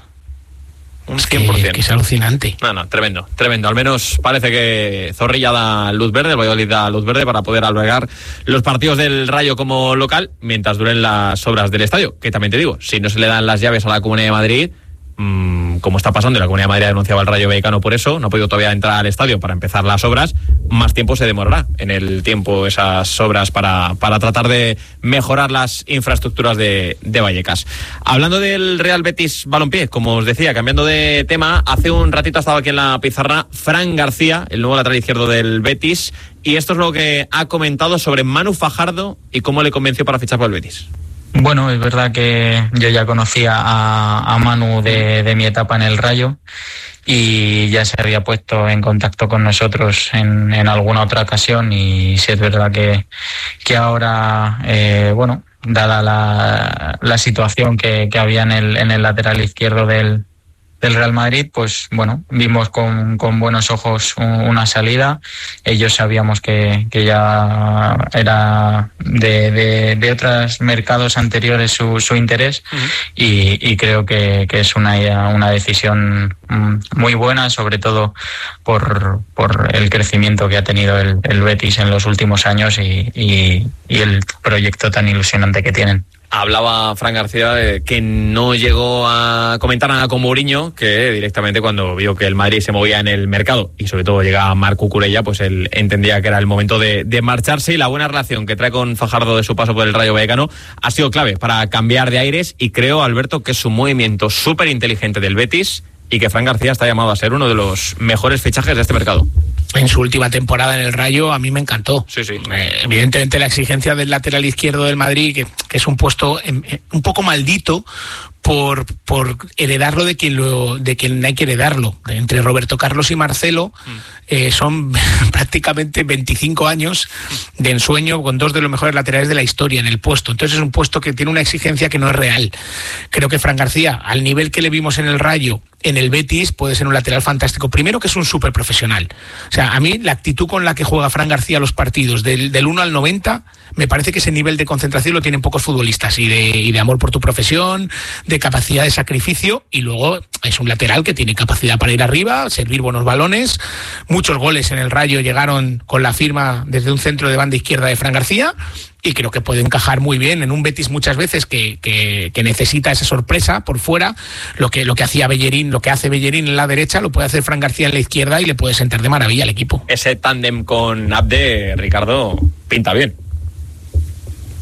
Un cien por ciento. Que, que es alucinante. No, no, tremendo, tremendo. Al menos parece que Zorrilla da luz verde, el Valladolid da luz verde para poder albergar los partidos del Rayo como local mientras duren las obras del estadio. Que también te digo, si no se le dan las llaves a la Comunidad de Madrid, mmm, como está pasando, y la Comunidad de Madrid ha denunciado al Rayo Vallecano por eso, no ha podido todavía entrar al estadio para empezar las obras, más tiempo se demorará en el tiempo esas obras para, para tratar de mejorar las infraestructuras de, de Vallecas. Hablando del Real Betis Balompié, como os decía, cambiando de tema, hace un ratito ha estado aquí en la pizarra Fran García, el nuevo lateral izquierdo del Betis, y esto es lo que ha comentado sobre Manu Fajardo y cómo le convenció para fichar por el Betis. Bueno, es verdad que yo ya conocía a, a Manu de, de mi etapa en el Rayo y ya se había puesto en contacto con nosotros en, en alguna otra ocasión, y sí es verdad que, que ahora, eh, bueno, dada la, la situación que, que había en el, en el lateral izquierdo del, del Real Madrid, pues bueno, vimos con, con buenos ojos una salida. Ellos sabíamos que, que ya era de, de, de otros mercados anteriores su, su interés, uh-huh. y, y creo que, que es una, una decisión muy buena, sobre todo por, por el crecimiento que ha tenido el, el Betis en los últimos años y, y, y el proyecto tan ilusionante que tienen. Hablaba Fran García de que no llegó a comentar nada con Mourinho, que directamente cuando vio que el Madrid se movía en el mercado y sobre todo llegaba Marc Cucurella, pues él entendía que era el momento de, de marcharse, y la buena relación que trae con Fajardo de su paso por el Rayo Vallecano ha sido clave para cambiar de aires, y creo, Alberto, que es un movimiento súper inteligente del Betis y que Fran García está llamado a ser uno de los mejores fichajes de este mercado. En su última temporada en el Rayo a mí me encantó. Sí, sí. Eh, evidentemente la exigencia del lateral izquierdo del Madrid, que, que es un puesto en, en, un poco maldito por, por heredarlo de quien lo, de quien hay que heredarlo. Entre Roberto Carlos y Marcelo mm. eh, son prácticamente veinticinco años de ensueño con dos de los mejores laterales de la historia en el puesto. Entonces es un puesto que tiene una exigencia que no es real. Creo que Fran García, al nivel que le vimos en el Rayo, en el Betis, puede ser un lateral fantástico. Primero, que es un súper profesional. O sea, a mí la actitud con la que juega Fran García los partidos del, del uno al noventa, me parece que ese nivel de concentración lo tienen pocos futbolistas, y de, y de amor por tu profesión, de capacidad de sacrificio, y luego es un lateral que tiene capacidad para ir arriba, servir buenos balones. Muchos goles en el Rayo llegaron con la firma desde un centro de banda izquierda de Fran García, y creo que puede encajar muy bien en un Betis muchas veces que, que, que necesita esa sorpresa por fuera. Lo que, lo que hacía Bellerín, lo que hace Bellerín en la derecha, lo puede hacer Fran García en la izquierda, y le puede sentar de maravilla al equipo. Ese tándem con Abde, Ricardo, pinta bien.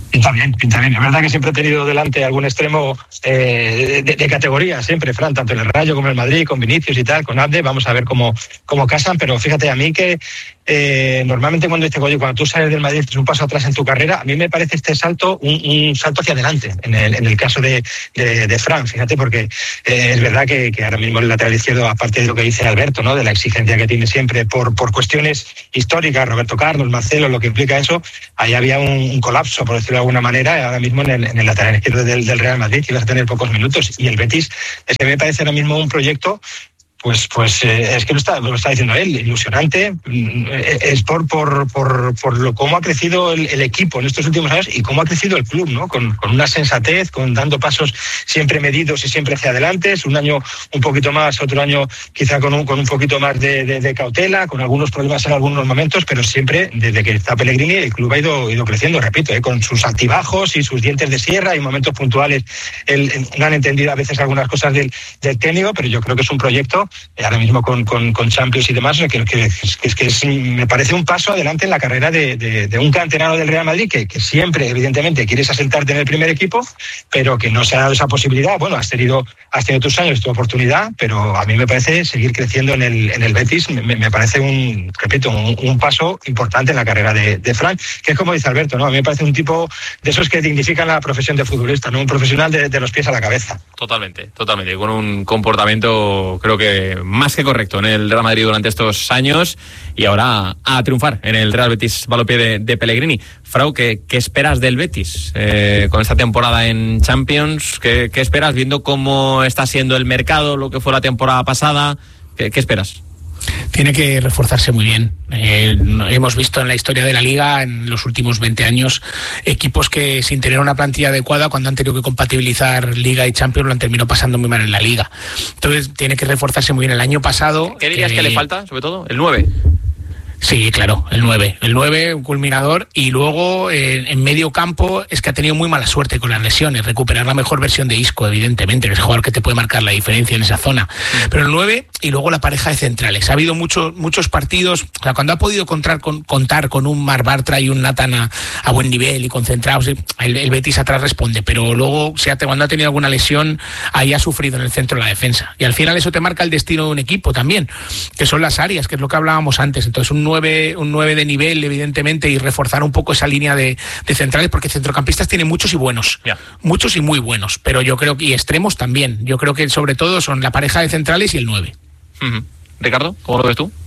Pinta bien, pinta bien. Es verdad que siempre he tenido delante algún extremo eh, de, de categoría, siempre, Fran, tanto en el Rayo como en el Madrid, con Vinicius y tal, con Abde. Vamos a ver cómo, cómo casan, pero fíjate, a mí que eh, normalmente cuando dices, oye, cuando tú sales del Madrid, es un paso atrás en tu carrera, a mí me parece este salto un, un salto hacia adelante, en el, en el caso de, de, de Fran, fíjate, porque eh, es verdad que, que ahora mismo el lateral izquierdo, aparte de lo que dice Alberto, ¿no?, de la exigencia que tiene siempre por, por cuestiones históricas, Roberto Carlos, Marcelo, lo que implica eso, ahí había un, un colapso, por decirlo de alguna manera, ahora mismo en el, en el lateral izquierdo del, del Real Madrid, que ibas a tener pocos minutos, y el Betis, es que me parece ahora mismo un proyecto, pues pues eh, es que lo está, lo está diciendo él, ilusionante, es por por por, por lo cómo ha crecido el, el equipo en estos últimos años y cómo ha crecido el club, ¿no? Con, con una sensatez, con dando pasos siempre medidos y siempre hacia adelante. Es un año un poquito más, otro año quizá con un con un poquito más de, de, de cautela, con algunos problemas en algunos momentos, pero siempre desde que está Pellegrini el club ha ido ido creciendo, repito, ¿eh? Con sus altibajos y sus dientes de sierra y momentos puntuales. El, el, no han entendido a veces algunas cosas del, del técnico, pero yo creo que es un proyecto ahora mismo con, con, con Champions y demás, que, que, que, que, que es, me parece un paso adelante en la carrera de, de, de un canterano del Real Madrid que, que siempre, evidentemente, quieres asentarte en el primer equipo, pero que no se ha dado esa posibilidad. Bueno, has tenido, has tenido tus años, tu oportunidad, pero a mí me parece seguir creciendo en el, en el Betis, me, me parece un, repito, un, un paso importante en la carrera de, de Fran, que es como dice Alberto, ¿no? A mí me parece un tipo de esos que dignifican la profesión de futbolista, ¿no? Un profesional de, de los pies a la cabeza. Totalmente, totalmente, con un comportamiento, creo que más que correcto en el Real Madrid durante estos años y ahora a triunfar en el Real Betis Balompié de, de Pellegrini. Frau, ¿qué, qué esperas del Betis eh, con esta temporada en Champions? ¿Qué, ¿Qué esperas viendo cómo está siendo el mercado, lo que fue la temporada pasada? ¿Qué, qué esperas? Tiene que reforzarse muy bien. Eh, hemos visto en la historia de la Liga, en los últimos veinte años, equipos que sin tener una plantilla adecuada, cuando han tenido que compatibilizar Liga y Champions, lo han terminado pasando muy mal en la Liga. Entonces tiene que reforzarse muy bien. El año pasado... ¿Qué dirías que, que le falta, sobre todo? ¿El nueve? Sí, claro, el nueve. El nueve, un culminador. Y luego, eh, en medio campo, es que ha tenido muy mala suerte con las lesiones. Recuperar la mejor versión de Isco, evidentemente, que es el jugador que te puede marcar la diferencia en esa zona. Pero el nueve, y luego la pareja de centrales. Ha habido muchos muchos partidos, o sea, cuando ha podido contar con, contar con un Marc Bartra y un Nathan a, a buen nivel y concentrados, el, el Betis atrás responde. Pero luego, si ha, cuando ha tenido alguna lesión, ahí ha sufrido en el centro de la defensa. Y al final eso te marca el destino de un equipo también, que son las áreas, que es lo que hablábamos antes. Entonces, un nueve, un nueve de nivel, evidentemente, y reforzar un poco esa línea de, de centrales, porque centrocampistas tiene muchos y buenos, yeah. muchos y muy buenos, pero yo creo que, y extremos también, yo creo que sobre todo son la pareja de centrales y el nueve. Uh-huh. Ricardo, ¿cómo lo ves tú?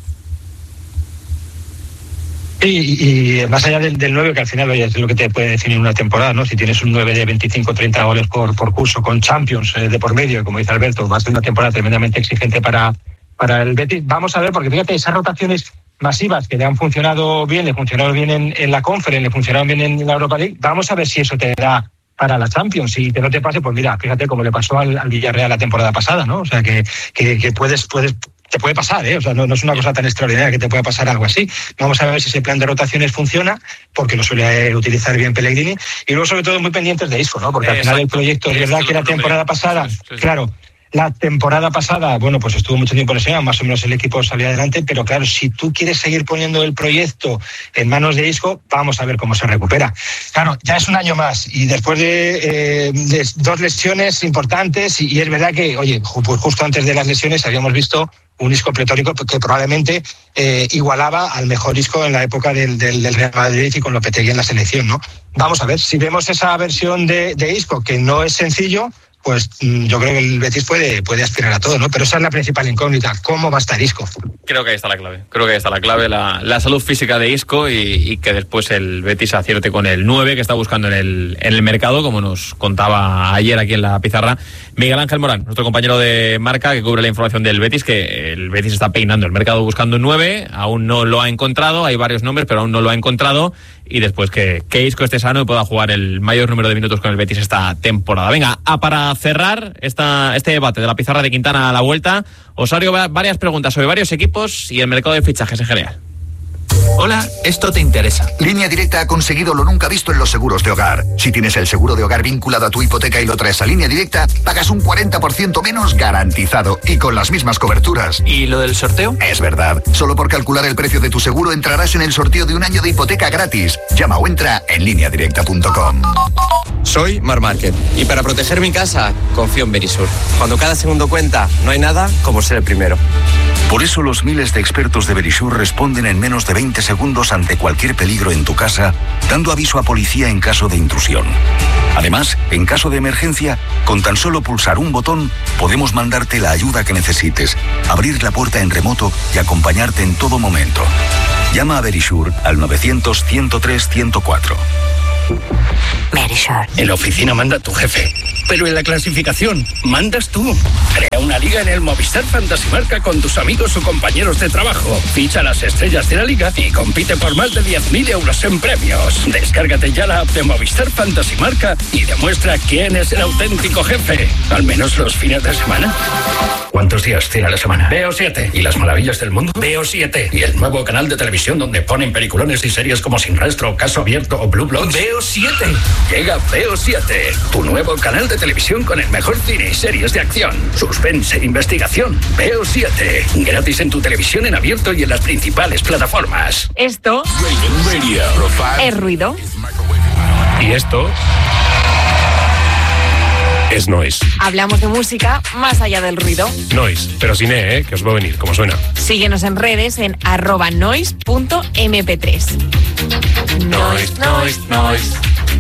Y, y más allá del, del nueve, que al final oye, es lo que te puede definir una temporada, ¿no? Si tienes un nueve de veinticinco treinta goles por, por curso con Champions eh, de por medio, como dice Alberto, va a ser una temporada tremendamente exigente para, para el Betis. Vamos a ver, porque fíjate, esas rotaciones masivas que le han funcionado bien, le funcionaron bien en, en la Conference, le funcionaron bien en la Europa League, vamos a ver si eso te da para la Champions. Si te no te pase, pues mira, fíjate cómo le pasó al, al Villarreal la temporada pasada, ¿no? O sea, que, que, que puedes, puedes, te puede pasar, ¿eh? O sea, no, no es una cosa tan extraordinaria que te pueda pasar algo así. Vamos a ver si ese plan de rotaciones funciona, porque lo suele utilizar bien Pellegrini. Y luego, sobre todo, muy pendientes de Isco, ¿no? Porque al final el proyecto, es verdad que la temporada pasada, claro, la temporada pasada, bueno, pues estuvo mucho tiempo lesionado, más o menos el equipo salió adelante, pero claro, si tú quieres seguir poniendo el proyecto en manos de Isco, vamos a ver cómo se recupera. Claro, ya es un año más y después de, eh, de dos lesiones importantes, y, y es verdad que, oye, pues justo antes de las lesiones habíamos visto un Isco pletórico que probablemente eh, igualaba al mejor Isco en la época del, del, del Real Madrid y con Lopetegui en la selección, ¿no? Vamos a ver, si vemos esa versión de, de Isco, que no es sencillo, pues yo creo que el Betis puede, puede aspirar a todo, ¿no? Pero esa es la principal incógnita, ¿cómo va a estar Isco? Creo que ahí está la clave, creo que ahí está la clave, la, la salud física de Isco y, y que después el Betis acierte con el nueve que está buscando en el, en el mercado, como nos contaba ayer aquí en la pizarra Miguel Ángel Morán, nuestro compañero de Marca que cubre la información del Betis, que el Betis está peinando el mercado buscando un nueve, aún no lo ha encontrado, hay varios nombres, pero aún no lo ha encontrado, y después que, que Isco esté sano y pueda jugar el mayor número de minutos con el Betis esta temporada. Venga, a para cerrar esta, este debate de la pizarra de Quintana a la vuelta, os hago varias preguntas sobre varios equipos y el mercado de fichajes en general. Hola, esto te interesa. Línea Directa ha conseguido lo nunca visto en los seguros de hogar. Si tienes el seguro de hogar vinculado a tu hipoteca y lo traes a Línea Directa, pagas un cuarenta por ciento menos garantizado y con las mismas coberturas. ¿Y lo del sorteo? Es verdad. Solo por calcular el precio de tu seguro entrarás en el sorteo de un año de hipoteca gratis. Llama o entra en línea directa punto com. Soy Mar Márquez y para proteger mi casa confío en Verisur. Cuando cada segundo cuenta, no hay nada como ser el primero. Por eso los miles de expertos de Verisur responden en menos de veinte segundos ante cualquier peligro en tu casa, dando aviso a policía en caso de intrusión. Además, en caso de emergencia, con tan solo pulsar un botón, podemos mandarte la ayuda que necesites, abrir la puerta en remoto y acompañarte en todo momento. Llama a Verisur al novecientos, ciento tres, ciento cuatro. Verisur. En la oficina manda tu jefe, pero en la clasificación mandas tú. Crea una liga en el Movistar Fantasy Marca con tus amigos o compañeros de trabajo. Ficha las estrellas de la liga y compite por más de diez mil euros en premios. Descárgate ya la app de Movistar Fantasy Marca y demuestra quién es el auténtico jefe. Al menos los fines de semana. ¿Cuántos días tiene la semana? Veo siete. ¿Y las maravillas del mundo? Veo siete. ¿Y el nuevo canal de televisión donde ponen peliculones y series como Sin Rastro, Caso Abierto o Blue Bloods? Veo siete. Llega Veo siete, tu nuevo canal de televisión con el mejor cine y series de acción, suspense e investigación. Veo siete. Gratis en tu televisión en abierto y en las principales plataformas. Esto es ruido. Y esto es noise. Hablamos de música más allá del ruido. Noise, pero sin E, ¿eh? Que os va a venir, como suena. Síguenos en redes en arroba noise punto eme pe tres. Noise, noise, noise.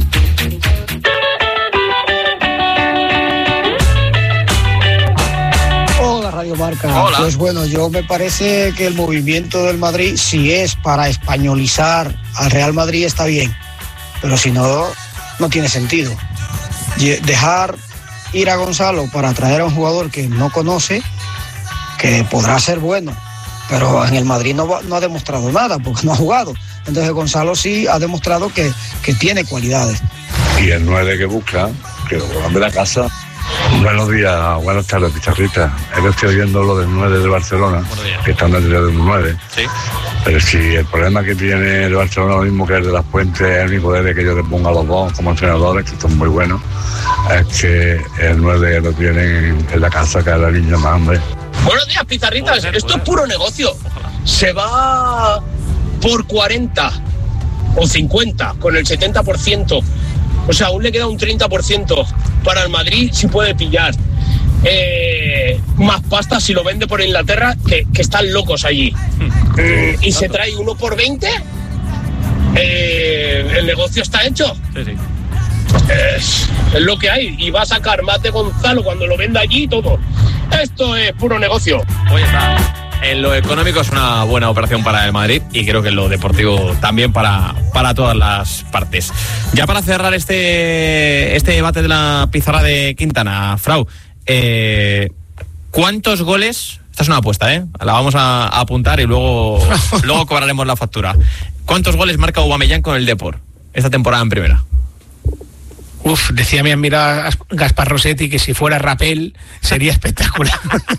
Hola Radio Marca. Hola. Pues bueno, yo me parece que el movimiento del Madrid, si es para españolizar al Real Madrid, está bien, pero si no, no tiene sentido. Dejar ir a Gonzalo para traer a un jugador que no conoce, que podrá ser bueno, pero en el Madrid no, va, no ha demostrado nada porque no ha jugado. Entonces Gonzalo sí ha demostrado que, que tiene cualidades. Y el nueve que busca, que lo van de la casa. Buenos días, buenas tardes, pizarrita. Es que estoy oyendo lo del nueve de Barcelona, que está en la teoría del nueve. Sí. Pero si el problema que tiene el Barcelona, lo mismo que el de las Puentes, es el único poder de que yo te ponga a los dos como entrenadores, que son muy buenos, es que el nueve lo tienen en la casa, que es la niña más hambre. Buenos días, pizarritas. Esto es puro negocio. Se va por cuarenta o cincuenta con el setenta por ciento. O sea, aún le queda un treinta por ciento para el Madrid, si puede pillar eh, más pasta si lo vende por Inglaterra, que, que están locos allí. Eh, y se trae uno por veinte. Eh, el negocio está hecho. Sí, sí. Es, es lo que hay. Y va a sacar más de Gonzalo cuando lo venda allí y todo. Esto es puro negocio. Oye, está. En lo económico es una buena operación para el Madrid y creo que en lo deportivo también para, para todas las partes. Ya para cerrar este, este debate de la pizarra de Quintana, Frau, eh, ¿cuántos goles? Esta es una apuesta, ¿eh? La vamos a, a apuntar y luego, luego cobraremos la factura. ¿Cuántos goles marca Aubameyang con el Depor esta temporada en primera? Uf, decía mi amigo Gaspar Rossetti que si fuera Rapel sería espectacular.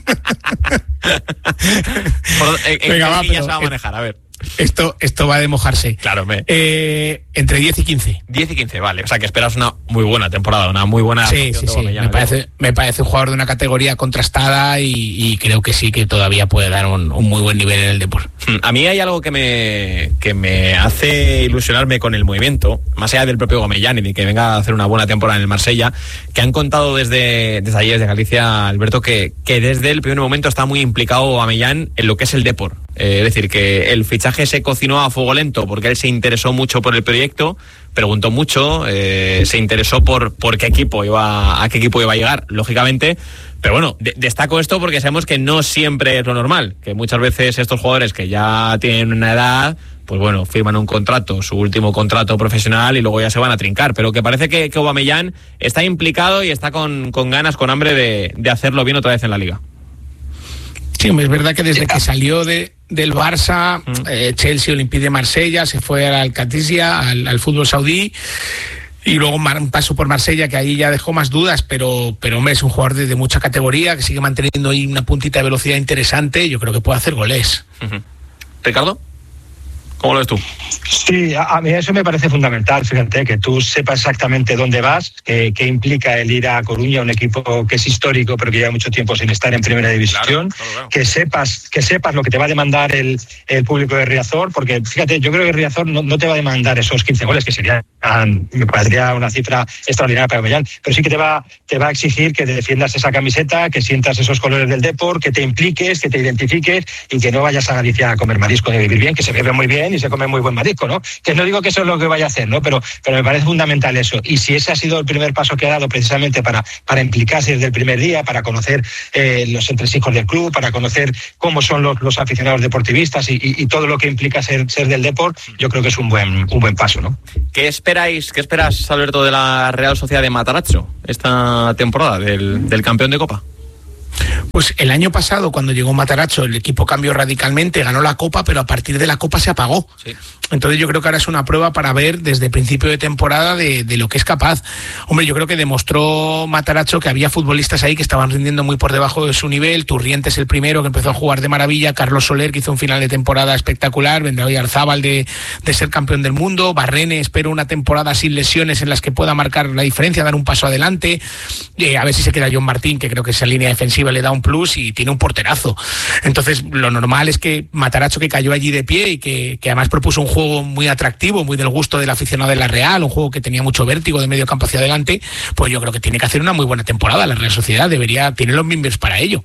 Por, ¿En, en Venga, qué va, línea pero, se va a manejar? A ver. Esto, esto va de mojarse. Claro, me. Eh, entre diez y quince. diez y quince, vale. O sea que esperas una muy buena temporada, una muy buena. Sí, sí, sí. Me parece, me parece un jugador de una categoría contrastada y, y creo que sí que todavía puede dar un, un muy buen nivel en el deporte. A mí hay algo que me, que me hace ilusionarme con el movimiento, más allá del propio Aubameyang y de que venga a hacer una buena temporada en el Marsella, que han contado desde, desde allí, desde Galicia, Alberto, que, que desde el primer momento está muy implicado Aubameyang en lo que es el Depor. Eh, es decir, que el fichaje se cocinó a fuego lento porque él se interesó mucho por el proyecto, preguntó mucho, eh, se interesó por, por qué equipo iba, a qué equipo iba a llegar, lógicamente. Pero bueno, de, destaco esto porque sabemos que no siempre es lo normal, que muchas veces estos jugadores que ya tienen una edad, pues bueno, firman un contrato, su último contrato profesional y luego ya se van a trincar, pero que parece que, que Aubameyang está implicado y está con, con ganas, con hambre de, de hacerlo bien otra vez en la Liga. Sí, es verdad que desde que salió de, del Barça, eh, Chelsea, Olympique de Marsella, se fue al Al-Qadisiyah, al, al fútbol saudí, y luego un paso por Marsella, que ahí ya dejó más dudas, pero, pero hombre, es un jugador de, de mucha categoría, que sigue manteniendo ahí una puntita de velocidad interesante, yo creo que puede hacer goles. Uh-huh. ¿Ricardo? ¿Cómo lo ves tú? Sí, a, a mí eso me parece fundamental, fíjate, que tú sepas exactamente dónde vas, qué que implica el ir a Coruña, un equipo que es histórico pero que lleva mucho tiempo sin estar en primera división, claro, claro, claro. que sepas que sepas lo que te va a demandar el, el público de Riazor, porque fíjate, yo creo que Riazor no, no te va a demandar esos quince goles, que sería, me parecería una cifra extraordinaria para Millán, pero sí que te va, te va a exigir que defiendas esa camiseta, que sientas esos colores del Depor, que te impliques, que te identifiques y que no vayas a Galicia a comer marisco ni a vivir bien, que se bebe muy bien y se come muy buen marisco, ¿no? Que no digo que eso es lo que vaya a hacer, ¿no? Pero, pero me parece fundamental eso. Y si ese ha sido el primer paso que ha dado precisamente para, para implicarse desde el primer día, para conocer eh, los entresijos del club, para conocer cómo son los, los aficionados deportivistas y, y, y todo lo que implica ser, ser del Depor, yo creo que es un buen, un buen paso, ¿no? ¿Qué esperáis, qué esperas, Alberto, de la Real Sociedad de Matarazzo esta temporada, del, del campeón de Copa? Pues el año pasado, cuando llegó Matarazzo, el equipo cambió radicalmente, ganó la Copa, pero a partir de la Copa se apagó. Sí. Entonces yo creo que ahora es una prueba para ver desde principio de temporada de, de lo que es capaz. Hombre, yo creo que demostró Matarazzo que había futbolistas ahí que estaban rindiendo muy por debajo de su nivel. Turrientes el primero, que empezó a jugar de maravilla. Carlos Soler, que hizo un final de temporada espectacular. Vendrá hoy Arzábal de, de ser campeón del mundo. Barrene, espero una temporada sin lesiones en las que pueda marcar la diferencia, dar un paso adelante. Eh, a ver si se queda John Martín, que creo que esa línea defensiva le da un plus y tiene un porterazo. Entonces lo normal es que Matarazzo, que cayó allí de pie y que, que además propuso un juego muy atractivo, muy del gusto del aficionado de la Real, un juego que tenía mucho vértigo de medio campo hacia adelante, pues yo creo que tiene que hacer una muy buena temporada. La Real Sociedad debería, tiene los mimbres para ello.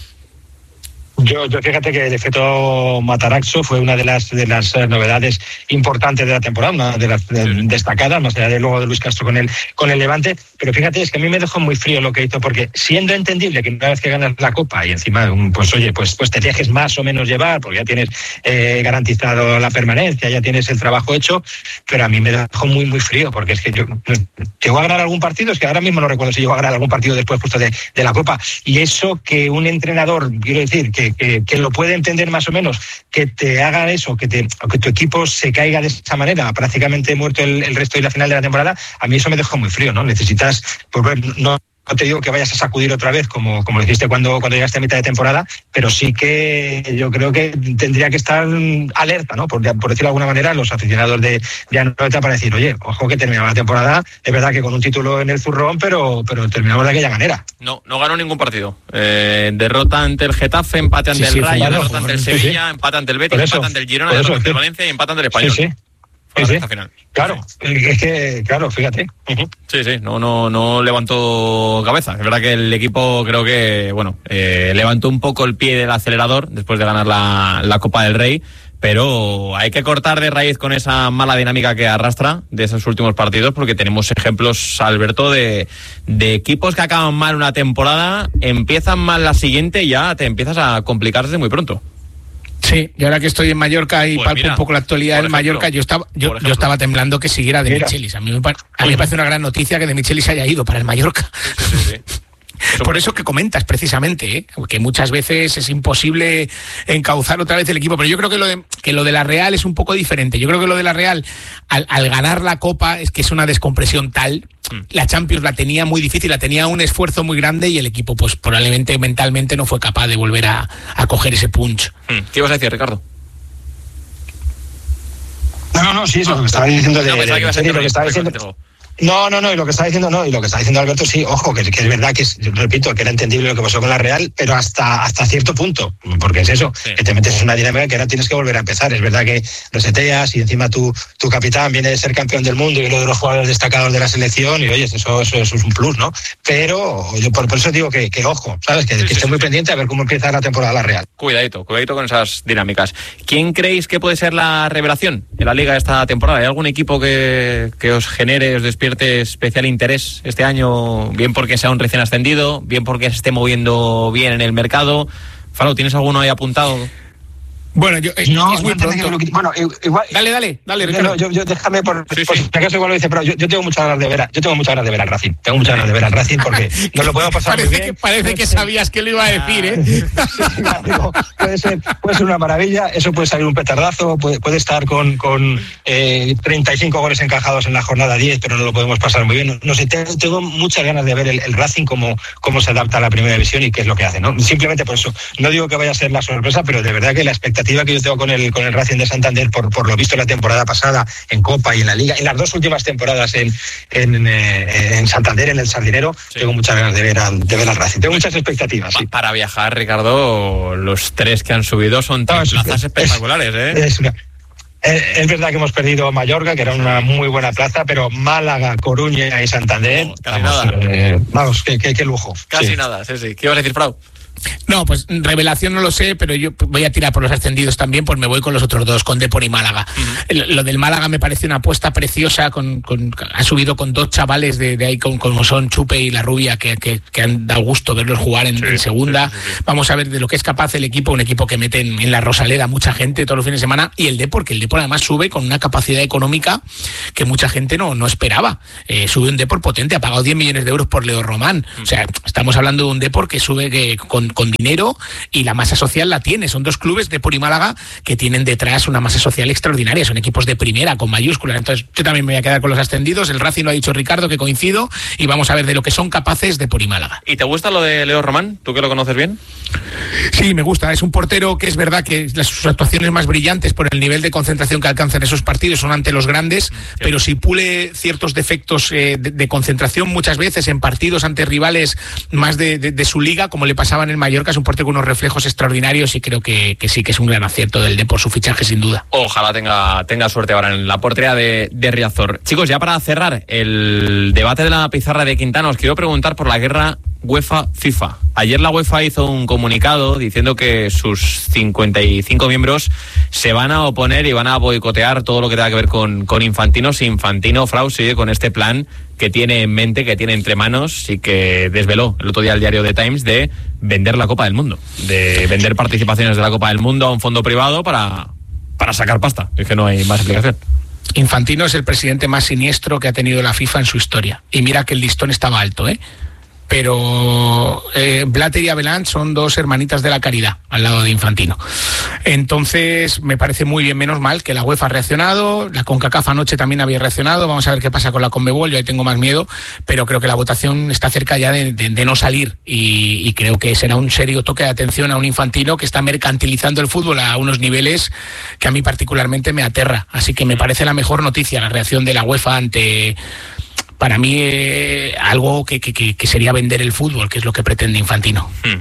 Yo, yo fíjate que el efecto Matarazzo fue una de las de las novedades importantes de la temporada, una de las de, destacadas, más allá de luego de Luis Castro con el con el Levante, pero fíjate, es que a mí me dejó muy frío lo que hizo, porque siendo entendible que una vez que ganas la Copa y encima, pues oye, pues pues te dejes más o menos llevar, porque ya tienes eh, garantizado la permanencia, ya tienes el trabajo hecho, pero a mí me dejó muy muy frío, porque es que yo llegó a ganar algún partido, es que ahora mismo no recuerdo si llegó a ganar algún partido después justo de, de la Copa, y eso que un entrenador, quiero decir, que Que, que lo puede entender más o menos, que te haga eso, que, te, que tu equipo se caiga de esa manera, prácticamente muerto el, el resto de la final de la temporada, a mí eso me dejó muy frío, ¿no? Necesitas, pues, no, no te digo que vayas a sacudir otra vez, como, como lo hiciste cuando, cuando llegaste a mitad de temporada, pero sí que yo creo que tendría que estar alerta, ¿no? Por, por decirlo de alguna manera, los aficionados de, de Anoeta, para decir, oye, ojo que terminaba la temporada, es verdad que con un título en el zurrón, pero, pero terminamos de aquella manera. No, no ganó ningún partido. Eh, derrota ante el Getafe, empate ante sí, el sí, Rayo, derrota ante el Sevilla, sí, sí. empate ante el Betis, empate ante el Girona, derrota ante el Valencia y empate ante el Español. Sí, sí. Sí, sí. Final. Claro, es que, claro, fíjate. Uh-huh. Sí, sí, no, no, no levantó cabeza. Es verdad que el equipo creo que, bueno, eh, levantó un poco el pie del acelerador después de ganar la, la Copa del Rey, pero hay que cortar de raíz con esa mala dinámica que arrastra de esos últimos partidos, porque tenemos ejemplos, Alberto, de, de equipos que acaban mal una temporada, empiezan mal la siguiente y ya te empiezas a complicar desde muy pronto. Sí, y ahora que estoy en Mallorca y pues palpo mira, un poco la actualidad del Mallorca, yo estaba yo, yo estaba temblando que siguiera De Michelis. A mí, me, a mí me parece una gran noticia que De Michelis haya ido para el Mallorca. Sí, sí, sí. Eso por eso que comentas precisamente, ¿eh? Que muchas veces es imposible encauzar otra vez el equipo, pero yo creo que lo de, que lo de la Real es un poco diferente. Yo creo que lo de la Real, al, al ganar la Copa, es que es una descompresión tal. La Champions la tenía muy difícil, la tenía un esfuerzo muy grande y el equipo pues probablemente mentalmente no fue capaz de volver a, a coger ese punch. ¿Qué ibas a decir, Ricardo? No, no, no, sí, eso, lo que estaba diciendo de, no, de, de, de, de lo que estaba diciendo. No, no, no, y lo que está diciendo no, y lo que está diciendo Alberto sí, ojo, que, que es verdad que es, yo repito, que era entendible lo que pasó con la Real, pero hasta hasta cierto punto, porque es eso, sí. Que te metes en una dinámica que ahora tienes que volver a empezar. Es verdad que reseteas y encima tu, tu capitán viene de ser campeón del mundo y uno de los jugadores destacados de la selección, y oye, eso, eso, eso es un plus, ¿no? Pero yo por, por eso digo que, que ojo, ¿sabes? Que, sí, que sí, esté sí, muy sí. pendiente a ver cómo empieza la temporada la Real. Cuidadito, cuidadito con esas dinámicas. ¿Quién creéis que puede ser la revelación en la Liga esta temporada? ¿Hay algún equipo que, que os genere, os despierte especial interés este año, bien porque sea un recién ascendido, bien porque se esté moviendo bien en el mercado? Falo, ¿tienes alguno ahí apuntado? Bueno, yo, es, no, es muy pronto. Lo que, bueno, igual, dale, dale, dale, Ricardo. No, yo, yo déjame por, sí, por sí. si acaso igual lo dice, pero yo, yo tengo muchas ganas de ver, a, yo tengo muchas ganas de ver al Racing, tengo muchas ganas de ver al Racing porque no lo puedo pasar parece muy bien. Que, parece que sabías que lo iba a decir, ¿eh? Sí, sí, digo, puede ser, puede ser una maravilla, eso puede salir un petardazo, puede, puede estar con, con eh, treinta y cinco goles encajados en la jornada diez, pero no lo podemos pasar muy bien. No, no sé, tengo, tengo muchas ganas de ver el, el Racing cómo, cómo se adapta a la primera división y qué es lo que hace, ¿no? Simplemente por eso. No digo que vaya a ser la sorpresa, pero de verdad que la expectativa expectativa que yo tengo con el con el Racing de Santander, por, por lo visto la temporada pasada en Copa y en la Liga, en las dos últimas temporadas en, en, eh, en Santander, en el Sardinero, sí. tengo muchas ganas de ver al, de ver al Racing. Tengo muchas expectativas. Sí. Para viajar, Ricardo, los tres que han subido son no, es, plazas es, espectaculares, ¿eh? Es, es, Es verdad que hemos perdido Mallorca, que era una muy buena plaza, pero Málaga, Coruña y Santander, no, casi vamos, nada. Eh, vamos, qué, qué, qué lujo. Casi sí. nada, sí, sí. ¿Qué ibas a decir, Frau? No, pues revelación no lo sé, pero yo voy a tirar por los ascendidos también, pues me voy con los otros dos, con Depor y Málaga. Uh-huh. Lo del Málaga me parece una apuesta preciosa, con, con ha subido con dos chavales de, de ahí, con, como son Chupe y La Rubia, que, que, que han dado gusto verlos jugar en, sí, en segunda. Sí, sí, sí. Vamos a ver de lo que es capaz el equipo, un equipo que mete en, en la Rosaleda mucha gente todos los fines de semana, y el Depor, que el Depor además sube con una capacidad económica que mucha gente no, no esperaba. Eh, sube un Depor potente, ha pagado diez millones de euros por Leo Román. Uh-huh. O sea, estamos hablando de un Depor que sube que, con, con dinero, y la masa social la tiene. Son dos clubes, Depor y Málaga, que tienen detrás una masa social extraordinaria. Son equipos de primera, con mayúsculas. Entonces yo también me voy a quedar con los ascendidos. El Racing lo ha dicho Ricardo, que coincido, y vamos a ver de lo que son capaces Depor y Málaga. ¿Y te gusta lo de Leo Román? ¿Tú que lo conoces bien? Sí, me gusta. Es un portero que es verdad que las, sus actuaciones más brillantes por el nivel de concentración que alcanzan esos partidos son ante los grandes, sí. pero si pule ciertos defectos eh, de, de concentración muchas veces en partidos ante rivales más de, de, de su liga, como le pasaba en el Mallorca, es un portero con unos reflejos extraordinarios, y creo que, que sí que es un gran acierto del Depor su fichaje, sin duda. Ojalá tenga, tenga suerte ahora en la portería de, de Riazor. Chicos, ya para cerrar el debate de la pizarra de Quintana, os quiero preguntar por la guerra UEFA-FIFA. Ayer la UEFA hizo un comunicado diciendo que sus cincuenta y cinco miembros se van a oponer y van a boicotear todo lo que tenga que ver con, con Infantino. Si Infantino, Frau, sigue con este plan que tiene en mente, que tiene entre manos, y que desveló el otro día el diario The Times, de vender la Copa del Mundo, de vender participaciones de la Copa del Mundo a un fondo privado para, para sacar pasta. Es que no hay más explicación. Infantino es el presidente más siniestro que ha tenido la FIFA en su historia. Y mira que el listón estaba alto, ¿eh? Pero eh, Blatter y Abeland son dos hermanitas de la caridad al lado de Infantino. Entonces me parece muy bien, menos mal que la UEFA ha reaccionado, la CONCACAF anoche también había reaccionado. Vamos a ver qué pasa con la CONMEBOL, yo ahí tengo más miedo, pero creo que la votación está cerca ya de, de, de no salir, y, y creo que será un serio toque de atención a un Infantino que está mercantilizando el fútbol a unos niveles que a mí particularmente me aterra. Así que me parece la mejor noticia la reacción de la UEFA ante... Para mí, eh, algo que, que, que sería vender el fútbol, que es lo que pretende Infantino. Hmm.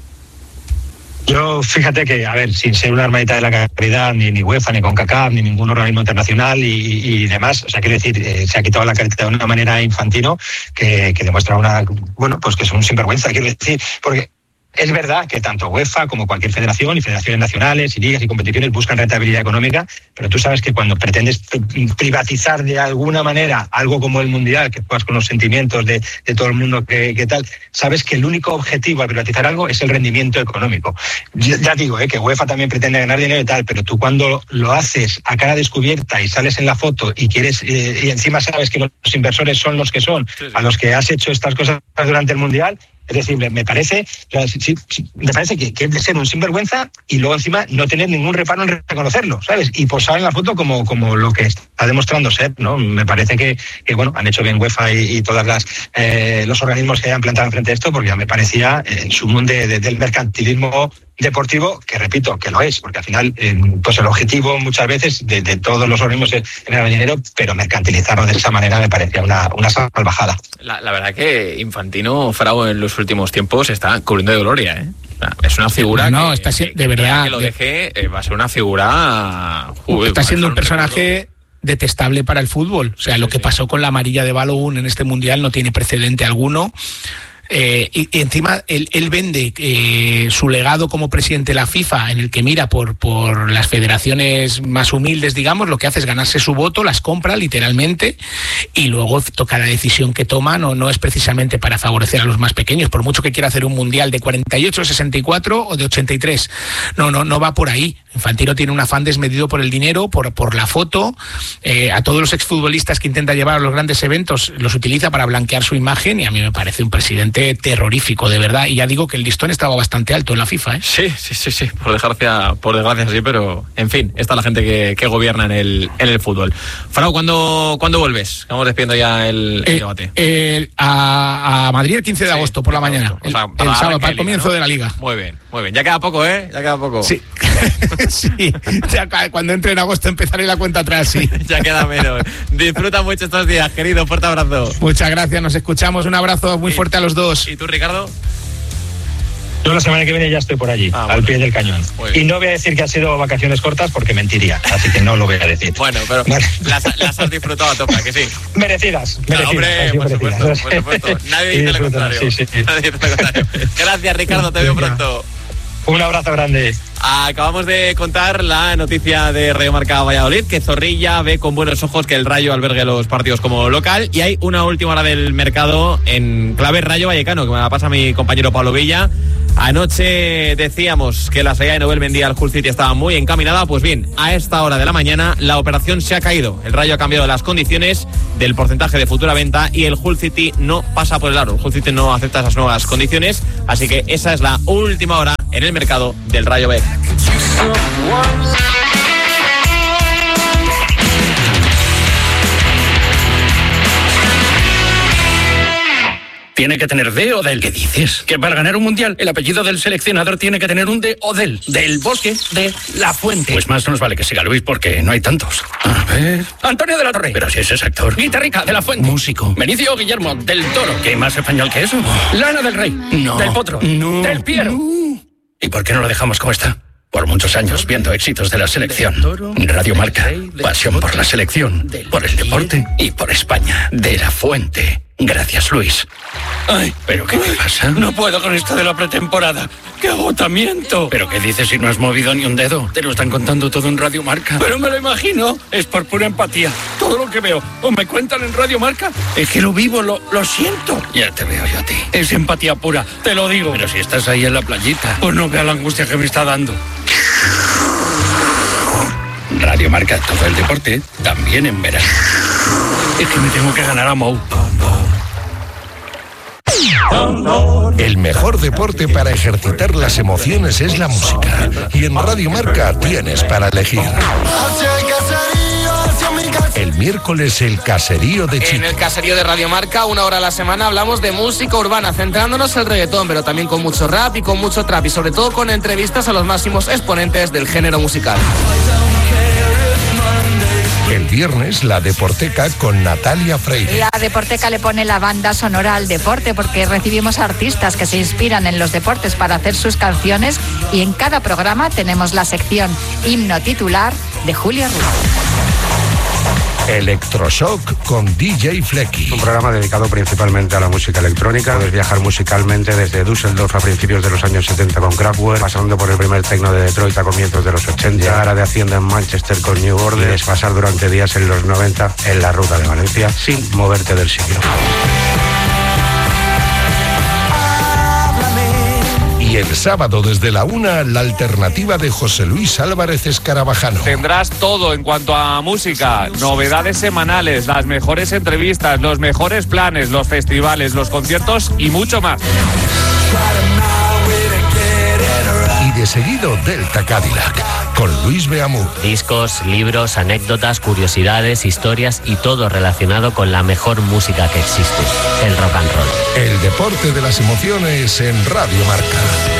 Yo, fíjate que, a ver, sin ser una hermanita de la caridad, ni, ni UEFA, ni CONCACAF, ni ningún organismo internacional y, y demás, o sea, quiero decir, eh, se ha quitado la careta de una manera Infantino que, que demuestra una, bueno, pues que es un sinvergüenza, quiero decir, porque... Es verdad que tanto UEFA como cualquier federación y federaciones nacionales y ligas y competiciones buscan rentabilidad económica, pero tú sabes que cuando pretendes privatizar de alguna manera algo como el Mundial, que juegas con los sentimientos de, de todo el mundo que, que tal, sabes que el único objetivo al privatizar algo es el rendimiento económico. Ya, ya digo, eh, que UEFA también pretende ganar dinero y tal, pero tú cuando lo haces a cara descubierta y sales en la foto y quieres eh, y encima sabes que los inversores son los que son, sí, sí. a los que has hecho estas cosas durante el Mundial. Es decir, me parece, sí, sí, me parece que, que es de ser un sinvergüenza y luego encima no tener ningún reparo en reconocerlo, ¿sabes? Y posar en la foto como, como lo que está demostrando ser, ¿no? Me parece que, que bueno, han hecho bien UEFA y, y todas las eh, los organismos que hayan plantado enfrente de esto, porque ya me parecía en su mundo de, de, del mercantilismo deportivo, que repito, que lo es, porque al final, eh, pues el objetivo muchas veces de, de todos los organismos es generar dinero, pero mercantilizarlo de esa manera me parecía una, una salvajada. La, la verdad que Infantino, Frau, en los últimos tiempos está cubriendo de gloria, ¿eh? Es una figura no, no, que, está si- de que, verdad que lo deje, eh, va a ser una figura... Uh, está siendo un personaje detestable para el fútbol. O sea, sí, lo que sí. pasó con la amarilla de Balogun en este Mundial no tiene precedente alguno. Eh, y, y encima él, él vende eh, su legado como presidente de la FIFA, en el que mira por, por las federaciones más humildes, digamos, lo que hace es ganarse su voto, las compra literalmente, y luego toca la decisión que toma, no, no es precisamente para favorecer a los más pequeños, por mucho que quiera hacer un mundial de cuarenta y ocho, sesenta y cuatro o de ochenta y tres, no, no, no va por ahí. Infantino tiene un afán desmedido por el dinero, por, por la foto, eh, a todos los exfutbolistas que intenta llevar a los grandes eventos los utiliza para blanquear su imagen, y a mí me parece un presidente terrorífico, de verdad. Y ya digo que el listón estaba bastante alto en la FIFA, ¿eh? Sí, sí, sí, sí, por desgracia, por desgracia sí, pero en fin, está la gente que, que gobierna en el, en el fútbol. Frau, ¿cuándo, ¿cuándo vuelves? Vamos despidiendo ya el, el eh, debate. Eh, a, a Madrid el quince de agosto por la mañana, o sea, el, el sábado, para el comienzo, ¿no?, de la Liga. Muy bien, muy bien. Ya queda poco, ¿eh? Ya queda poco. Sí. Sí, ya cuando entre en agosto empezaré la cuenta atrás, sí. Ya queda menos. Disfruta mucho estos días, querido. Fuerte abrazo. Muchas gracias, nos escuchamos. Un abrazo muy fuerte a los dos. ¿Y tú, Ricardo? Yo la semana que viene ya estoy por allí, ah, al bueno. pie del cañón. Y no voy a decir que ha sido vacaciones cortas porque mentiría, así que no lo voy a decir. Bueno, pero vale. las, las has disfrutado a tope, que sí. Merecidas, merecidas. No, hombre, por supuesto, por supuesto. Nadie dice lo contrario. Sí, sí, sí. Nadie dice lo contrario. Gracias, Ricardo, te veo pronto. Un abrazo grande. Acabamos de contar la noticia de Radio Marca Valladolid, que Zorrilla ve con buenos ojos que el Rayo albergue los partidos como local, y hay una última hora del mercado en clave Rayo Vallecano, que me la pasa mi compañero Pablo Villa. Anoche decíamos que la salida de Nobel Mendy al Hull City estaba muy encaminada. Pues bien, a esta hora de la mañana la operación se ha caído. El Rayo ha cambiado las condiciones del porcentaje de futura venta y el Hull City no pasa por el aro. El Hull City no acepta esas nuevas condiciones, así que esa es la última hora en el mercado del Rayo B. Tiene que tener de o del. ¿Qué dices? Que para ganar un mundial el apellido del seleccionador tiene que tener un de o del. Del Bosque de La Fuente. Pues más nos vale que siga Luis porque no hay tantos. A ver. Antonio de la Torre. Pero si ese es actor. Guitarrica de La Fuente. Músico. Benicio Guillermo del Toro. ¿Qué más español que eso? Lana del Rey. No. Del Potro. No. Del Piero. No. ¿Y por qué no lo dejamos como está? Por muchos años viendo éxitos de la selección. Radio Marca. Pasión por la selección, por el deporte y por España. De La Fuente. Gracias, Luis. Ay, ¿pero qué te pasa? No puedo con esto de la pretemporada. ¡Qué agotamiento! ¿Pero qué dices si no has movido ni un dedo? Te lo están contando todo en Radio Marca. Pero me lo imagino. Es por pura empatía. Todo lo que veo o me cuentan en Radio Marca es que lo vivo, lo, lo siento. Ya te veo yo a ti. Es empatía pura, te lo digo. Pero si estás ahí en la playita, pues no vea la angustia que me está dando. Radio Marca, todo el deporte, también en verano. Es que me tengo que ganar a Mou. El mejor deporte para ejercitar las emociones es la música. Y en Radio Marca tienes para elegir. El miércoles el caserío de Chico. En el caserío de Radio Marca, una hora a la semana, hablamos de música urbana, centrándonos en el reggaetón, pero también con mucho rap y con mucho trap, y sobre todo con entrevistas a los máximos exponentes del género musical. El viernes, la Deporteca con Natalia Freire. La Deporteca le pone la banda sonora al deporte porque recibimos artistas que se inspiran en los deportes para hacer sus canciones, y en cada programa tenemos la sección Himno Titular de Julia Ruiz. Electroshock con D J Flecky. Un programa dedicado principalmente a la música electrónica. Puedes viajar musicalmente desde Düsseldorf a principios de los años setenta con Kraftwerk, pasando por el primer techno de Detroit a comienzos de los ochenta, llegar a de Hacienda en Manchester con New Order, y desfasar durante días en los noventa en la ruta de Valencia sin moverte del sitio. Y el sábado desde la una, la alternativa de José Luis Álvarez Escarabajano. Tendrás todo en cuanto a música, novedades semanales, las mejores entrevistas, los mejores planes, los festivales, los conciertos y mucho más. Y de seguido Delta Cadillac, con Luis Beamú. Discos, libros, anécdotas, curiosidades, historias y todo relacionado con la mejor música que existe, el rock and roll. El deporte de las emociones en Radio Marca.